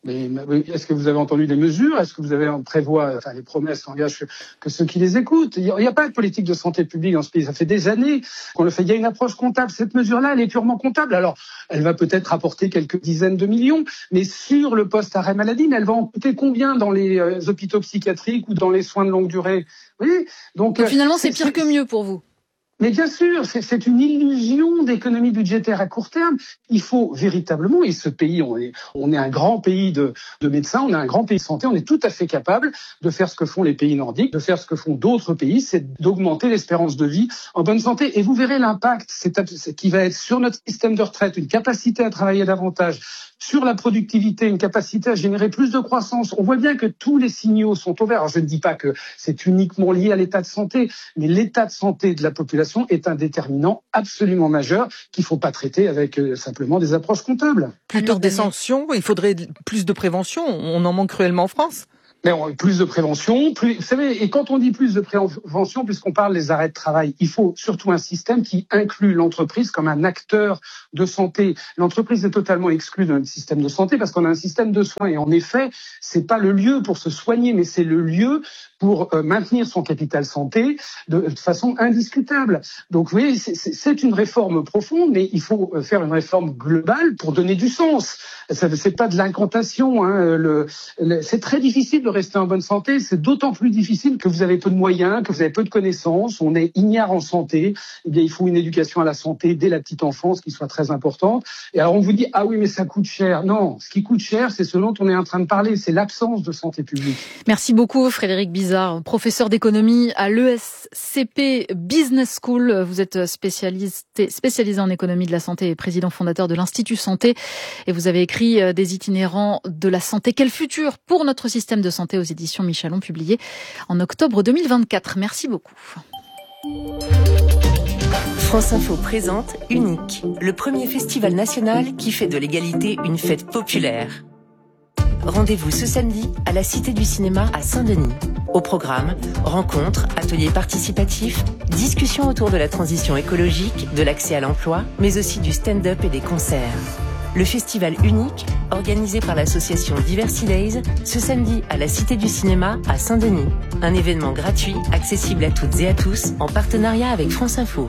Mais, mais est-ce que vous avez entendu les mesures? Est-ce que vous avez on prévoit, enfin les promesses n'engagent que, que ceux qui les écoutent? Il n'y a, a pas de politique de santé publique dans ce pays. Ça fait des années qu'on le fait. Il y a une approche comptable. Cette mesure-là, elle est purement comptable. Alors, elle va peut-être apporter quelques dizaines de millions, mais sur le post-arrêt maladie, mais elle va en coûter combien dans les euh, hôpitaux psychiatriques ou dans les soins de longue durée? Oui. Donc, Donc finalement, c'est, c'est pire que mieux pour vous. Mais bien sûr, c'est, c'est une illusion d'économie budgétaire à court terme. Il faut véritablement, et ce pays, on est, on est un grand pays de, de médecins, on est un grand pays de santé, on est tout à fait capable de faire ce que font les pays nordiques, de faire ce que font d'autres pays, c'est d'augmenter l'espérance de vie en bonne santé. Et vous verrez l'impact c'est, c'est, qui va être sur notre système de retraite, une capacité à travailler davantage, sur la productivité, une capacité à générer plus de croissance. On voit bien que tous les signaux sont ouverts. Alors je ne dis pas que c'est uniquement lié à l'état de santé, mais l'état de santé de la population est un déterminant absolument majeur qu'il ne faut pas traiter avec euh, simplement des approches comptables. Plutôt que des sanctions, il faudrait plus de prévention. On en manque cruellement en France. Mais on, plus de prévention, plus, vous savez, et quand on dit plus de prévention, puisqu'on parle des arrêts de travail, il faut surtout un système qui inclut l'entreprise comme un acteur de santé. L'entreprise est totalement exclue de notre système de santé parce qu'on a un système de soins. Et en effet, c'est pas le lieu pour se soigner, mais c'est le lieu pour euh, maintenir son capital santé de, de façon indiscutable. Donc, vous voyez, c'est, c'est une réforme profonde, mais il faut faire une réforme globale pour donner du sens. Ça, c'est pas de l'incantation. Hein, le, le, c'est très difficile de rester en bonne santé. C'est d'autant plus difficile que vous avez peu de moyens, que vous avez peu de connaissances. On est ignare en santé. Eh bien, il faut une éducation à la santé dès la petite enfance qui soit très importante. Et alors, on vous dit ah oui, mais ça coûte cher. Non, ce qui coûte cher, c'est ce dont on est en train de parler. C'est l'absence de santé publique. Merci beaucoup, Frédéric Bizard, professeur d'économie à l'E S C P Business School. Vous êtes spécialisé, spécialisé en économie de la santé et président fondateur de l'Institut Santé. Et vous avez écrit des itinérants de la santé. Quel futur pour notre système de santé aux éditions Michalon, publié en octobre deux mille vingt-quatre. Merci beaucoup. France Info présente Unique, le premier festival national qui fait de l'égalité une fête populaire. Rendez-vous ce samedi à la Cité du Cinéma à Saint-Denis. Au programme, rencontres, ateliers participatifs, discussions autour de la transition écologique, de l'accès à l'emploi, mais aussi du stand-up et des concerts. Le festival Unique, organisé par l'association Diversity Days, ce samedi à la Cité du Cinéma à Saint-Denis. Un événement gratuit, accessible à toutes et à tous, en partenariat avec France Info.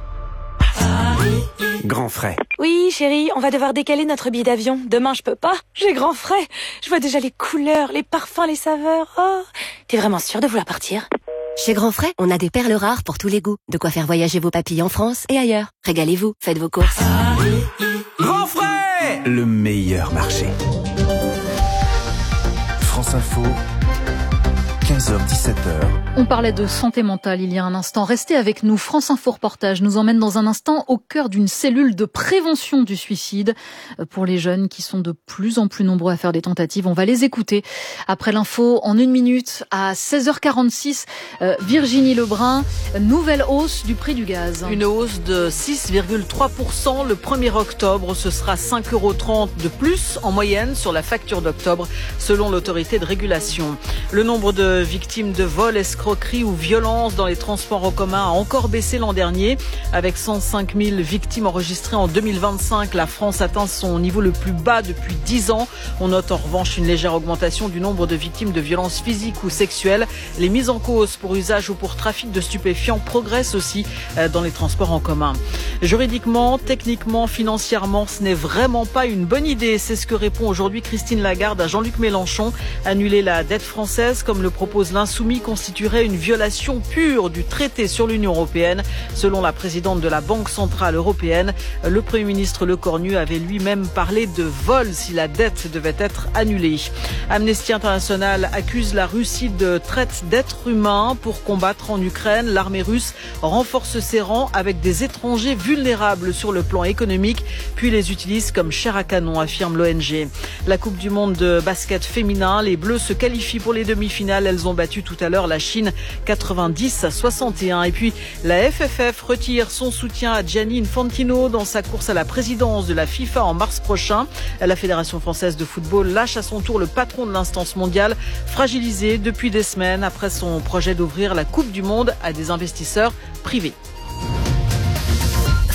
Grand frais. Oui, chérie, on va devoir décaler notre billet d'avion. Demain, je peux pas. J'ai grand frais. Je vois déjà les couleurs, les parfums, les saveurs. Oh, t'es vraiment sûre de vouloir partir ? Chez Grand Frais, on a des perles rares pour tous les goûts. De quoi faire voyager vos papilles en France et ailleurs. Régalez-vous, faites vos courses. Grand Frais, le meilleur marché. France Info, quinze heures dix-sept heures. On parlait de santé mentale il y a un instant. Restez avec nous. France Info Reportage nous emmène dans un instant au cœur d'une cellule de prévention du suicide pour les jeunes qui sont de plus en plus nombreux à faire des tentatives. On va les écouter après l'info en une minute à seize heures quarante-six. Euh, Virginie Lebrun, nouvelle hausse du prix du gaz. Une hausse de six virgule trois pour cent le premier octobre. Ce sera cinq euros trente de plus en moyenne sur la facture d'octobre selon l'autorité de régulation. Le nombre de victimes de vols, escroqueries ou violences dans les transports en commun a encore baissé l'an dernier. Avec cent cinq mille victimes enregistrées en deux mille vingt-cinq, la France atteint son niveau le plus bas depuis dix ans. On note en revanche une légère augmentation du nombre de victimes de violences physiques ou sexuelles. Les mises en cause pour usage ou pour trafic de stupéfiants progressent aussi dans les transports en commun. Juridiquement, techniquement, financièrement, ce n'est vraiment pas une bonne idée. C'est ce que répond aujourd'hui Christine Lagarde à Jean-Luc Mélenchon. Annuler la dette française, comme le propose l'insoumis, constituerait une violation pure du traité sur l'Union européenne. Selon la présidente de la Banque centrale européenne, le Premier ministre Lecornu avait lui-même parlé de vol si la dette devait être annulée. Amnesty International accuse la Russie de traite d'êtres humains pour combattre en Ukraine. L'armée russe renforce ses rangs avec des étrangers vulnérables sur le plan économique, puis les utilise comme chair à canon, affirme l'O N G. La Coupe du monde de basket féminin, les Bleus se qualifient pour les demi-finales. Elles ont battu tout à l'heure la Chine quatre-vingt-dix à soixante et un. Et puis la F F F retire son soutien à Gianni Infantino dans sa course à la présidence de la FIFA en mars prochain. La Fédération française de football lâche à son tour le patron de l'instance mondiale, fragilisé depuis des semaines après son projet d'ouvrir la Coupe du monde à des investisseurs privés.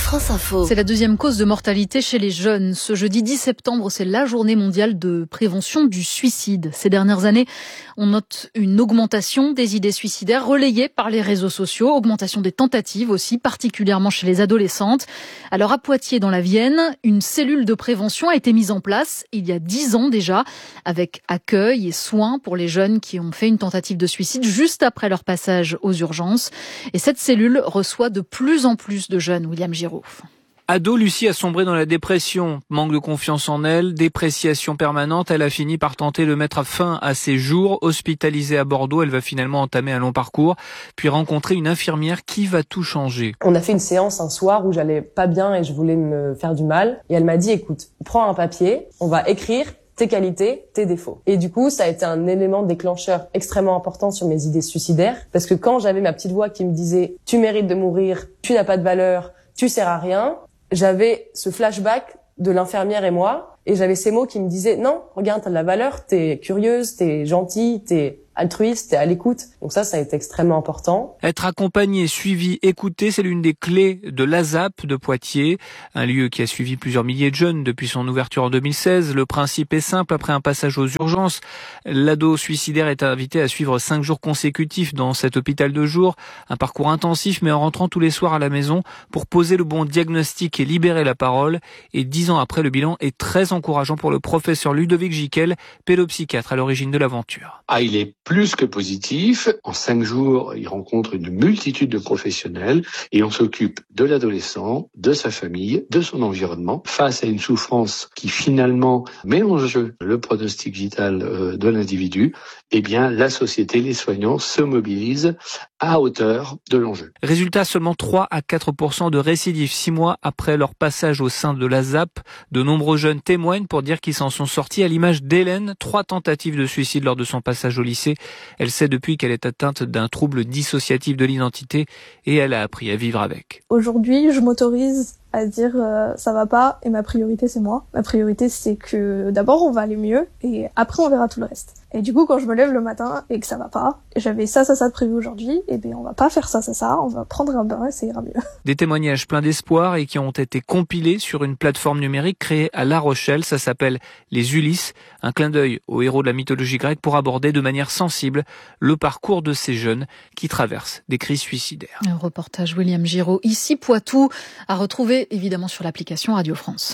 France Info. C'est la deuxième cause de mortalité chez les jeunes. Ce jeudi dix septembre, c'est la journée mondiale de prévention du suicide. Ces dernières années, on note une augmentation des idées suicidaires relayées par les réseaux sociaux, augmentation des tentatives aussi, particulièrement chez les adolescentes. Alors à Poitiers, dans la Vienne, une cellule de prévention a été mise en place il y a dix ans déjà, avec accueil et soins pour les jeunes qui ont fait une tentative de suicide juste après leur passage aux urgences. Et cette cellule reçoit de plus en plus de jeunes. William Giraud. Ado, Lucie a sombré dans la dépression, manque de confiance en elle, dépréciation permanente. Elle a fini par tenter de mettre fin à ses jours. Hospitalisée à Bordeaux, elle va finalement entamer un long parcours, puis rencontrer une infirmière qui va tout changer. On a fait une séance un soir où j'allais pas bien et je voulais me faire du mal. Et elle m'a dit, écoute, prends un papier, on va écrire tes qualités, tes défauts. Et du coup, ça a été un élément déclencheur extrêmement important sur mes idées suicidaires. Parce que quand j'avais ma petite voix qui me disait « tu mérites de mourir, tu n'as pas de valeur, tu sers à rien », j'avais ce flashback de l'infirmière et moi. Et j'avais ces mots qui me disaient « non, regarde, t'as de la valeur, t'es curieuse, t'es gentille, t'es altruiste, t'es à l'écoute ». Donc ça, ça a été extrêmement important. Être accompagné, suivi, écouté, c'est l'une des clés de l'A S A P de Poitiers, un lieu qui a suivi plusieurs milliers de jeunes depuis son ouverture en deux mille seize. Le principe est simple, après un passage aux urgences, l'ado suicidaire est invité à suivre cinq jours consécutifs dans cet hôpital de jour, un parcours intensif mais en rentrant tous les soirs à la maison pour poser le bon diagnostic et libérer la parole. Et dix ans après, le bilan est très encourageant pour le professeur Ludovic Giquel, pédopsychiatre à l'origine de l'aventure. Ah, il est plus que positif. En cinq jours, il rencontre une multitude de professionnels et on s'occupe de l'adolescent, de sa famille, de son environnement, face à une souffrance qui finalement met en jeu le pronostic vital de l'individu. Eh bien, la société, les soignants se mobilisent à hauteur de l'enjeu. Résultat, seulement trois à quatre pour cent de récidives six mois après leur passage au sein de l'A S A P. De nombreux jeunes témoignent pour dire qu'ils s'en sont sortis, à l'image d'Hélène, trois tentatives de suicide lors de son passage au lycée. Elle sait depuis qu'elle est atteinte d'un trouble dissociatif de l'identité et elle a appris à vivre avec. Aujourd'hui, je m'autorise à dire euh, ça va pas et ma priorité c'est moi. Ma priorité c'est que d'abord on va aller mieux et après on verra tout le reste. Et du coup quand je me lève le matin et que ça va pas, j'avais ça ça ça de prévu aujourd'hui, et bien on va pas faire ça ça ça, on va prendre un bain et ça ira mieux. Des témoignages pleins d'espoir et qui ont été compilés sur une plateforme numérique créée à La Rochelle, ça s'appelle les Ulysses, un clin d'œil aux héros de la mythologie grecque pour aborder de manière sensible le parcours de ces jeunes qui traversent des crises suicidaires. Un reportage William Giraud, ici Poitou, à retrouver évidemment sur l'application Radio France.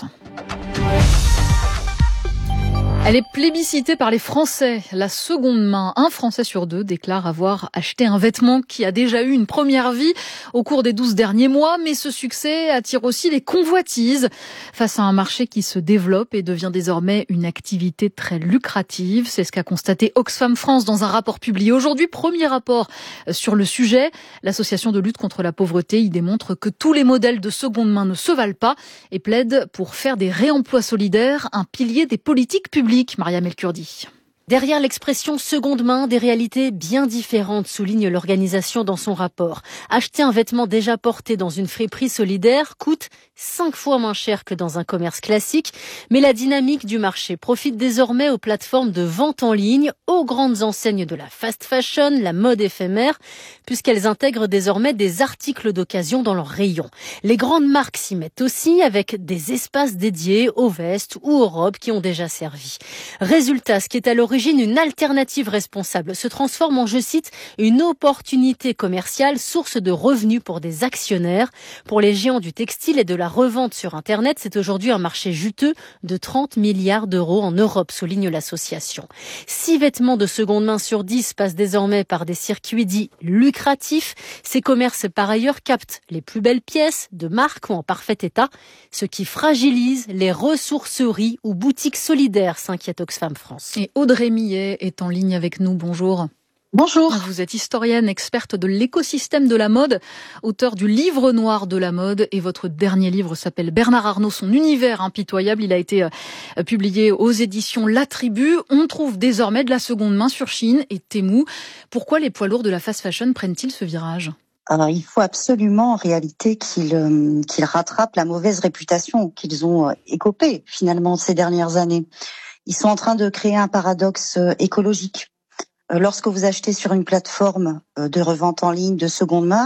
Elle est plébiscitée par les Français. La seconde main, un Français sur deux déclare avoir acheté un vêtement qui a déjà eu une première vie au cours des douze derniers mois. Mais ce succès attire aussi les convoitises face à un marché qui se développe et devient désormais une activité très lucrative. C'est ce qu'a constaté Oxfam France dans un rapport publié aujourd'hui. Premier rapport sur le sujet. L'association de lutte contre la pauvreté y démontre que tous les modèles de seconde main ne se valent pas et plaide pour faire des réemplois solidaires un pilier des politiques publiques. Mariam El-Kurdi. Derrière l'expression seconde main, des réalités bien différentes, souligne l'organisation dans son rapport. Acheter un vêtement déjà porté dans une friperie solidaire coûte cinq fois moins cher que dans un commerce classique, mais la dynamique du marché profite désormais aux plateformes de vente en ligne, aux grandes enseignes de la fast fashion, la mode éphémère, puisqu'elles intègrent désormais des articles d'occasion dans leurs rayons. Les grandes marques s'y mettent aussi avec des espaces dédiés aux vestes ou aux robes qui ont déjà servi. Résultat, ce qui est à l'origine une alternative responsable se transforme en, je cite, une opportunité commerciale, source de revenus pour des actionnaires. Pour les géants du textile et de la revente sur Internet, c'est aujourd'hui un marché juteux de trente milliards d'euros en Europe, souligne l'association. Six vêtements de seconde main sur dix passent désormais par des circuits dits lucratifs. Ces commerces, par ailleurs, captent les plus belles pièces de marque ou en parfait état, ce qui fragilise les ressourceries ou boutiques solidaires, s'inquiète Oxfam France. Et Audrey Millet est en ligne avec nous. Bonjour. Bonjour. Vous êtes historienne, experte de l'écosystème de la mode, auteur du livre noir de la mode, et votre dernier livre s'appelle Bernard Arnault, son univers impitoyable. Il a été euh, publié aux éditions La Tribu. On trouve désormais de la seconde main sur Shein et Temu. Pourquoi les poids lourds de la fast fashion prennent-ils ce virage ? Alors, il faut absolument en réalité qu'ils, euh, qu'ils rattrapent la mauvaise réputation qu'ils ont euh, écopée finalement ces dernières années. Ils sont en train de créer un paradoxe écologique. Lorsque vous achetez sur une plateforme de revente en ligne de seconde main,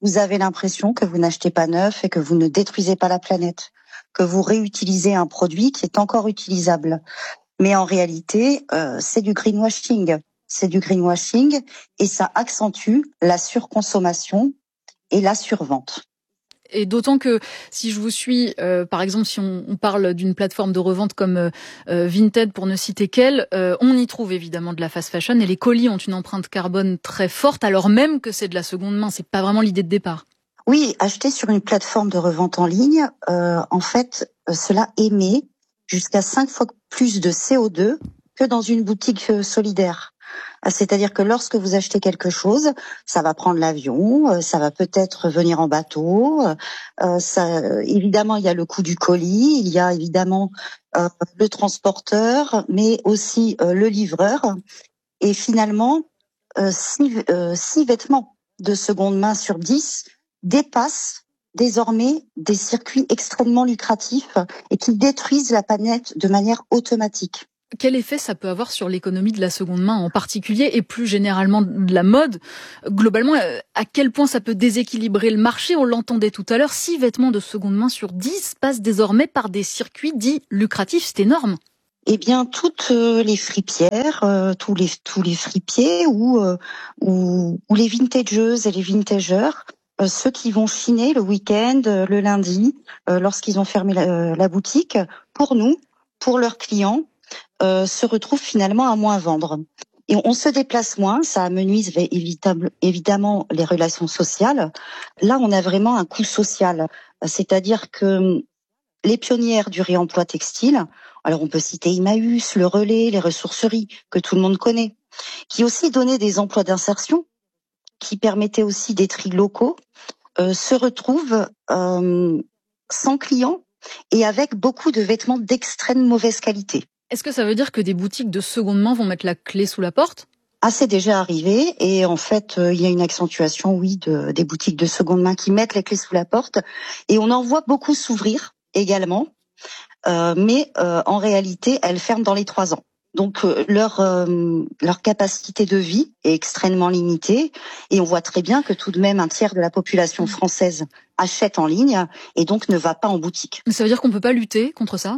vous avez l'impression que vous n'achetez pas neuf et que vous ne détruisez pas la planète, que vous réutilisez un produit qui est encore utilisable. Mais en réalité, euh, c'est du greenwashing. C'est du greenwashing et ça accentue la surconsommation et la survente. Et d'autant que si je vous suis, euh, par exemple, si on, on parle d'une plateforme de revente comme euh, Vinted, pour ne citer qu'elle, euh, on y trouve évidemment de la fast fashion et les colis ont une empreinte carbone très forte, alors même que c'est de la seconde main. C'est pas vraiment l'idée de départ. Oui, acheter sur une plateforme de revente en ligne, euh, en fait, euh, cela émet jusqu'à cinq fois plus de C O deux que dans une boutique euh, solidaire. C'est-à-dire que lorsque vous achetez quelque chose, ça va prendre l'avion, ça va peut-être venir en bateau. Euh, ça, évidemment, il y a le coût du colis, il y a évidemment euh, le transporteur, mais aussi euh, le livreur. Et finalement, euh, six, euh, six vêtements de seconde main sur dix dépassent désormais des circuits extrêmement lucratifs et qui détruisent la planète de manière automatique. Quel effet ça peut avoir sur l'économie de la seconde main en particulier et plus généralement de la mode? Globalement, à quel point ça peut déséquilibrer le marché? On l'entendait tout à l'heure, six vêtements de seconde main sur dix passent désormais par des circuits dits lucratifs. C'est énorme. Eh bien, toutes les fripières, euh, tous les tous les fripiers ou euh, ou, ou les vintageuses et les vintageurs, euh, ceux qui vont chiner le week-end, euh, le lundi, euh, lorsqu'ils ont fermé la, la boutique, pour nous, pour leurs clients, Euh, se retrouvent finalement à moins vendre. Et on se déplace moins, ça amenuise évidemment les relations sociales. Là, on a vraiment un coût social. C'est-à-dire que les pionnières du réemploi textile, alors on peut citer Emmaüs, le Relais, les ressourceries, que tout le monde connaît, qui aussi donnaient des emplois d'insertion, qui permettaient aussi des tris locaux, euh, se retrouvent euh, sans clients et avec beaucoup de vêtements d'extrême mauvaise qualité. Est-ce que ça veut dire que des boutiques de seconde main vont mettre la clé sous la porte? Ah, c'est déjà arrivé et en fait, euh, il y a une accentuation, oui, de, des boutiques de seconde main qui mettent les clés sous la porte et on en voit beaucoup s'ouvrir également, euh, mais euh, en réalité, elles ferment dans les trois ans. Donc euh, leur euh, leur capacité de vie est extrêmement limitée et on voit très bien que tout de même un tiers de la population française achète en ligne et donc ne va pas en boutique. Mais ça veut dire qu'on peut pas lutter contre ça?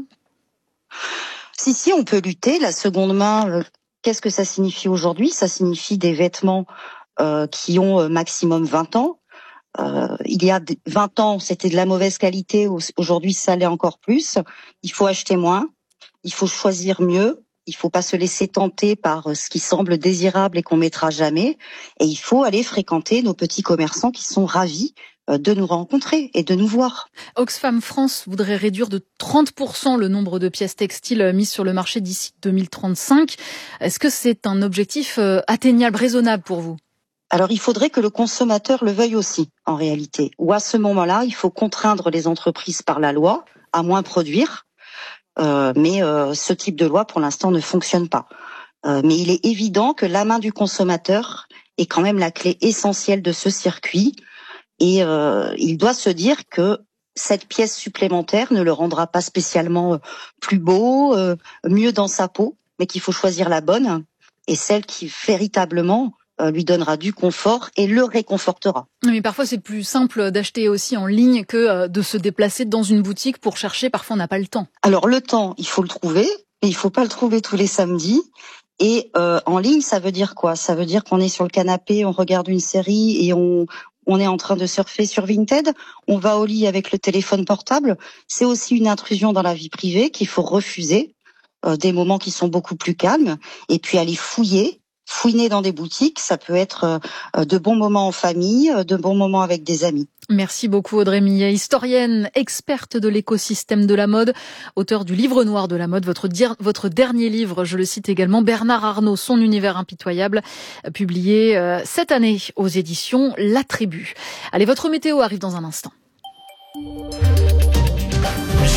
Si, si, on peut lutter. La seconde main, euh, qu'est-ce que ça signifie aujourd'hui? Ça signifie des vêtements euh, qui ont euh, maximum vingt ans. Euh, il y a vingt ans, c'était de la mauvaise qualité. Aujourd'hui, ça l'est encore plus. Il faut acheter moins. Il faut choisir mieux. Il faut pas se laisser tenter par ce qui semble désirable et qu'on mettra jamais. Et il faut aller fréquenter nos petits commerçants qui sont ravis de nous rencontrer et de nous voir. Oxfam France voudrait réduire de trente pour cent le nombre de pièces textiles mises sur le marché d'ici deux mille trente-cinq. Est-ce que c'est un objectif atteignable, raisonnable pour vous? Alors, il faudrait que le consommateur le veuille aussi, en réalité. Ou à ce moment-là, il faut contraindre les entreprises par la loi à moins produire. Euh, mais euh, ce type de loi, pour l'instant, ne fonctionne pas. Euh, mais il est évident que la main du consommateur est quand même la clé essentielle de ce circuit. Et euh, il doit se dire que cette pièce supplémentaire ne le rendra pas spécialement plus beau, euh, mieux dans sa peau, mais qu'il faut choisir la bonne et celle qui véritablement euh, lui donnera du confort et le réconfortera. Mais parfois c'est plus simple d'acheter aussi en ligne que de se déplacer dans une boutique pour chercher. Parfois on n'a pas le temps. Alors le temps, il faut le trouver, mais il faut pas le trouver tous les samedis. Et euh, en ligne, ça veut dire quoi? Ça veut dire qu'on est sur le canapé, on regarde une série et on on est en train de surfer sur Vinted, on va au lit avec le téléphone portable. C'est aussi une intrusion dans la vie privée qu'il faut refuser, euh, des moments qui sont beaucoup plus calmes, et puis aller fouiller, fouiner dans des boutiques, ça peut être euh, de bons moments en famille, de bons moments avec des amis. Merci beaucoup Audrey Millet, historienne, experte de l'écosystème de la mode, auteure du livre noir de la mode, votre, dir- votre dernier livre, je le cite également, Bernard Arnault, Son univers impitoyable, publié euh, cette année aux éditions La Tribu. Allez, votre météo arrive dans un instant.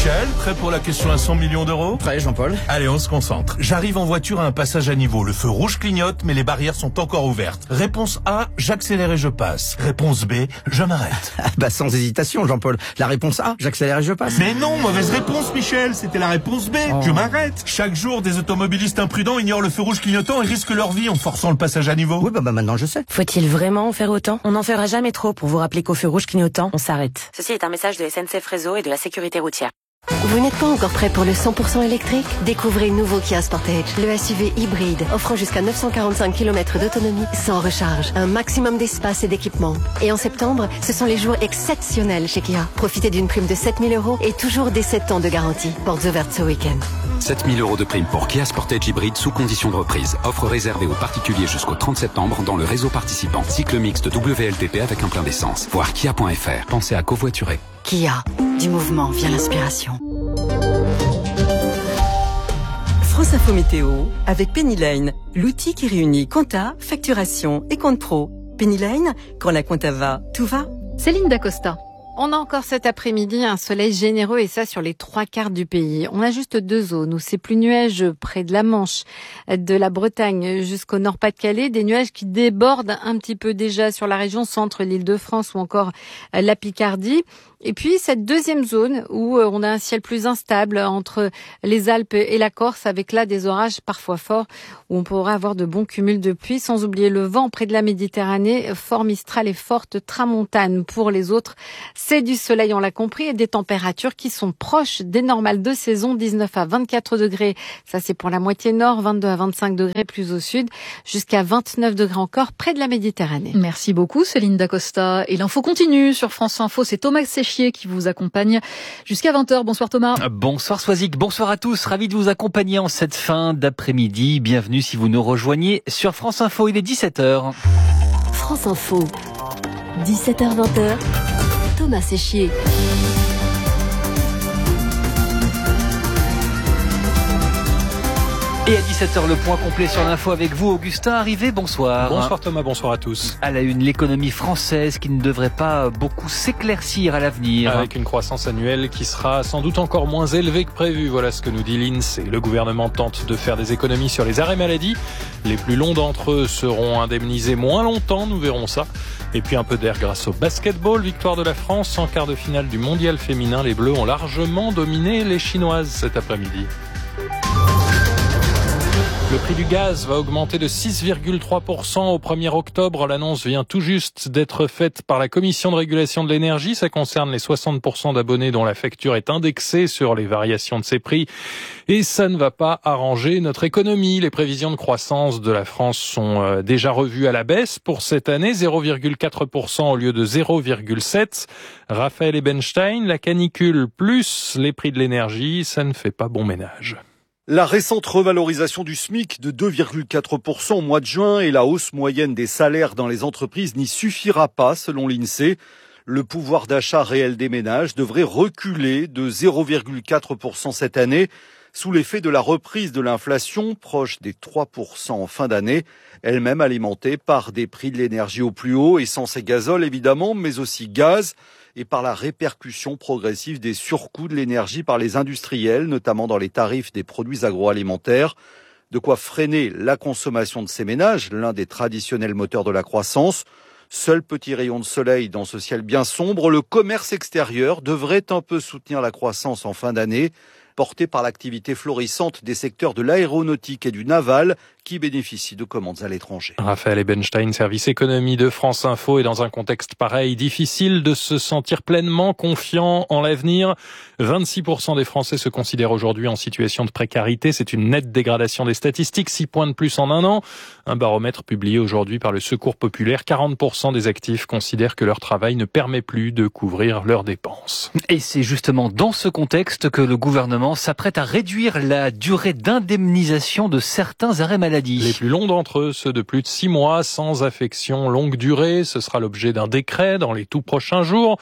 Michel, prêt pour la question à cent millions d'euros? Prêt, Jean-Paul. Allez, on se concentre. J'arrive en voiture à un passage à niveau. Le feu rouge clignote, mais les barrières sont encore ouvertes. Réponse A, j'accélère et je passe. Réponse B, je m'arrête. Bah, sans hésitation, Jean-Paul. La réponse A, j'accélère et je passe. Mais non, mauvaise réponse, Michel. C'était la réponse B. Oh. Je m'arrête. Chaque jour, des automobilistes imprudents ignorent le feu rouge clignotant et risquent leur vie en forçant le passage à niveau. Oui, bah, bah maintenant je sais. Faut-il vraiment en faire autant? On n'en fera jamais trop pour vous rappeler qu'au feu rouge clignotant, on s'arrête. Ceci est un message de S N C F Réseau et de la sécurité routière. Vous n'êtes pas encore prêt pour le cent pour cent électrique? Découvrez le nouveau Kia Sportage, le S U V hybride, offrant jusqu'à neuf cent quarante-cinq kilomètres d'autonomie sans recharge, un maximum d'espace et d'équipement. Et en septembre, ce sont les jours exceptionnels chez Kia. Profitez d'une prime de sept mille euros et toujours des sept ans de garantie. Portes ouvertes ce week-end. sept mille euros de prime pour Kia Sportage hybride sous condition de reprise. Offre réservée aux particuliers jusqu'au trente septembre dans le réseau participant. Cycle mixte W L T P avec un plein d'essence. Voir kia point f r. Pensez à covoiturer. Kia, du mouvement vient l'inspiration. France Info Météo avec Pennyline, l'outil qui réunit compta, facturation et compte pro. Pennyline, quand la compta va, tout va. Céline Dacosta. On a encore cet après-midi un soleil généreux et ça sur les trois quarts du pays. On a juste deux zones où c'est plus nuageux près de la Manche, de la Bretagne jusqu'au Nord-Pas-de-Calais. Des nuages qui débordent un petit peu déjà sur la région centre, l'Île-de-France ou encore la Picardie. Et puis cette deuxième zone où on a un ciel plus instable entre les Alpes et la Corse avec là des orages parfois forts où on pourrait avoir de bons cumuls de pluie. Sans oublier le vent près de la Méditerranée, fort Mistral et forte tramontane. Pour les autres, c'est du soleil, on l'a compris, et des températures qui sont proches des normales de saison, dix-neuf à vingt-quatre degrés. Ça, c'est pour la moitié nord, vingt-deux à vingt-cinq degrés plus au sud, jusqu'à vingt-neuf degrés encore près de la Méditerranée. Merci beaucoup, Céline Dacosta. Et l'info continue sur France Info. C'est Thomas Séchier qui vous accompagne jusqu'à vingt heures. Bonsoir Thomas. Bonsoir Soisic, bonsoir à tous. Ravi de vous accompagner en cette fin d'après-midi. Bienvenue si vous nous rejoignez sur France Info. Il est dix-sept heures. France Info, dix-sept heures vingt. Thomas Séchier. Et à dix-sept heures, le point complet sur l'info avec vous, Augustin Arrivé, bonsoir. Bonsoir Thomas, bonsoir à tous. À la une, l'économie française qui ne devrait pas beaucoup s'éclaircir à l'avenir. Avec une croissance annuelle qui sera sans doute encore moins élevée que prévu. Voilà ce que nous dit l'INSEE. Le gouvernement tente de faire des économies sur les arrêts maladie. Les plus longs d'entre eux seront indemnisés moins longtemps, nous verrons ça. Et puis un peu d'air grâce au basketball. Victoire de la France en quart de finale du mondial féminin. Les Bleus ont largement dominé les Chinoises cet après-midi. Le prix du gaz va augmenter de six virgule trois pour cent au premier octobre. L'annonce vient tout juste d'être faite par la Commission de régulation de l'énergie. Ça concerne les soixante pour cent d'abonnés dont la facture est indexée sur les variations de ces prix. Et ça ne va pas arranger notre économie. Les prévisions de croissance de la France sont déjà revues à la baisse pour cette année. zéro virgule quatre pour cent au lieu de zéro virgule sept. Raphaël Ebenstein, la canicule plus les prix de l'énergie, ça ne fait pas bon ménage. La récente revalorisation du SMIC de deux virgule quatre pour cent au mois de juin et la hausse moyenne des salaires dans les entreprises n'y suffira pas, selon l'INSEE. Le pouvoir d'achat réel des ménages devrait reculer de zéro virgule quatre pour cent cette année, sous l'effet de la reprise de l'inflation, proche des trois pour cent en fin d'année, elle-même alimentée par des prix de l'énergie au plus haut, essence et gazole évidemment, mais aussi gaz, et par la répercussion progressive des surcoûts de l'énergie par les industriels, notamment dans les tarifs des produits agroalimentaires. De quoi freiner la consommation de ces ménages, l'un des traditionnels moteurs de la croissance. Seul petit rayon de soleil dans ce ciel bien sombre, le commerce extérieur devrait un peu soutenir la croissance en fin d'année, porté par l'activité florissante des secteurs de l'aéronautique et du naval, qui bénéficient de commandes à l'étranger. Raphaël Ebenstein, service économie de France Info. Et dans un contexte pareil, difficile de se sentir pleinement confiant en l'avenir. vingt-six pour cent des Français se considèrent aujourd'hui en situation de précarité. C'est une nette dégradation des statistiques, six points de plus en un an. Un baromètre publié aujourd'hui par le Secours populaire. quarante pour cent des actifs considèrent que leur travail ne permet plus de couvrir leurs dépenses. Et c'est justement dans ce contexte que le gouvernement s'apprête à réduire la durée d'indemnisation de certains arrêts maladie. Les plus longs d'entre eux, ceux de plus de six mois, sans affection longue durée. Ce sera l'objet d'un décret dans les tout prochains jours.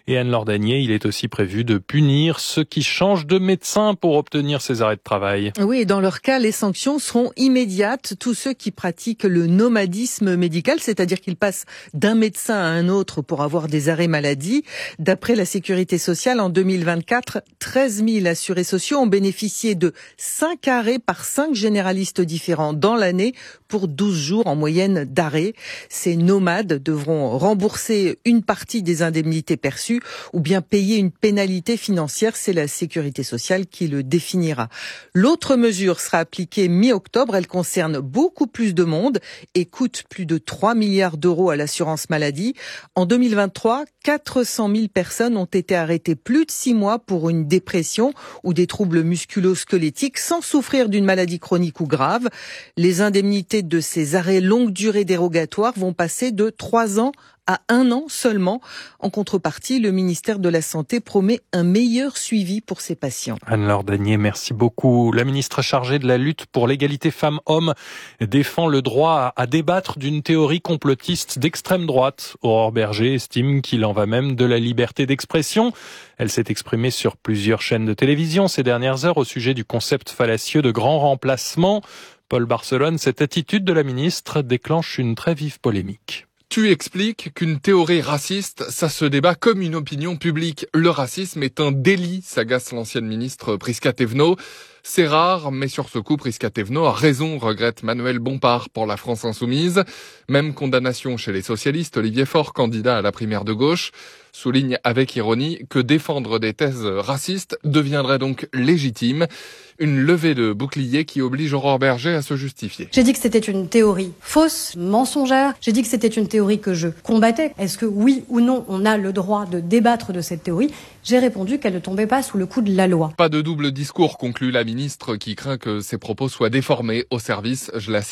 Et Anne Lordanier, il est aussi prévu de punir ceux qui changent de médecin pour obtenir ces arrêts de travail. Oui, et dans leur cas, les sanctions seront immédiates. Tous ceux qui pratiquent le nomadisme médical, c'est-à-dire qu'ils passent d'un médecin à un autre pour avoir des arrêts maladie. D'après la Sécurité sociale, en deux mille vingt-quatre, treize mille assurés sociaux ont bénéficié de cinq arrêts par cinq généralistes différents dans l'année pour douze jours en moyenne d'arrêt. Ces nomades devront rembourser une partie des indemnités perçues ou bien payer une pénalité financière. C'est la Sécurité sociale qui le définira. L'autre mesure sera appliquée mi-octobre. Elle concerne beaucoup plus de monde et coûte plus de trois milliards d'euros à l'assurance maladie. En deux mille vingt-trois, quatre cent mille personnes ont été arrêtées plus de six mois pour une dépression ou des troubles musculo-squelettiques sans souffrir d'une maladie chronique ou grave. Les indemnités de ces arrêts longue durée dérogatoires vont passer de trois ans à un an seulement. En contrepartie, le ministère de la Santé promet un meilleur suivi pour ses patients. Anne-Laure Danier, merci beaucoup. La ministre chargée de la lutte pour l'égalité femmes-hommes défend le droit à débattre d'une théorie complotiste d'extrême droite. Aurore Berger estime qu'il en va même de la liberté d'expression. Elle s'est exprimée sur plusieurs chaînes de télévision ces dernières heures au sujet du concept fallacieux de grand remplacement. Paul Barcelone, cette attitude de la ministre déclenche une très vive polémique. Tu expliques qu'une théorie raciste, ça se débat comme une opinion publique. Le racisme est un délit, s'agace l'ancienne ministre Prisca Thévenot. C'est rare, mais sur ce coup, Prisca Thévenot a raison, regrette Manuel Bompard pour la France Insoumise. Même condamnation chez les socialistes. Olivier Faure, candidat à la primaire de gauche, souligne avec ironie que défendre des thèses racistes deviendrait donc légitime. Une levée de bouclier qui oblige Aurore Berger à se justifier. J'ai dit que c'était une théorie fausse, mensongère. J'ai dit que c'était une théorie que je combattais. Est-ce que oui ou non, on a le droit de débattre de cette théorie ? J'ai répondu qu'elle ne tombait pas sous le coup de la loi. Pas de double discours, conclut la ministre, qui craint que ses propos soient déformés au service, je la cite,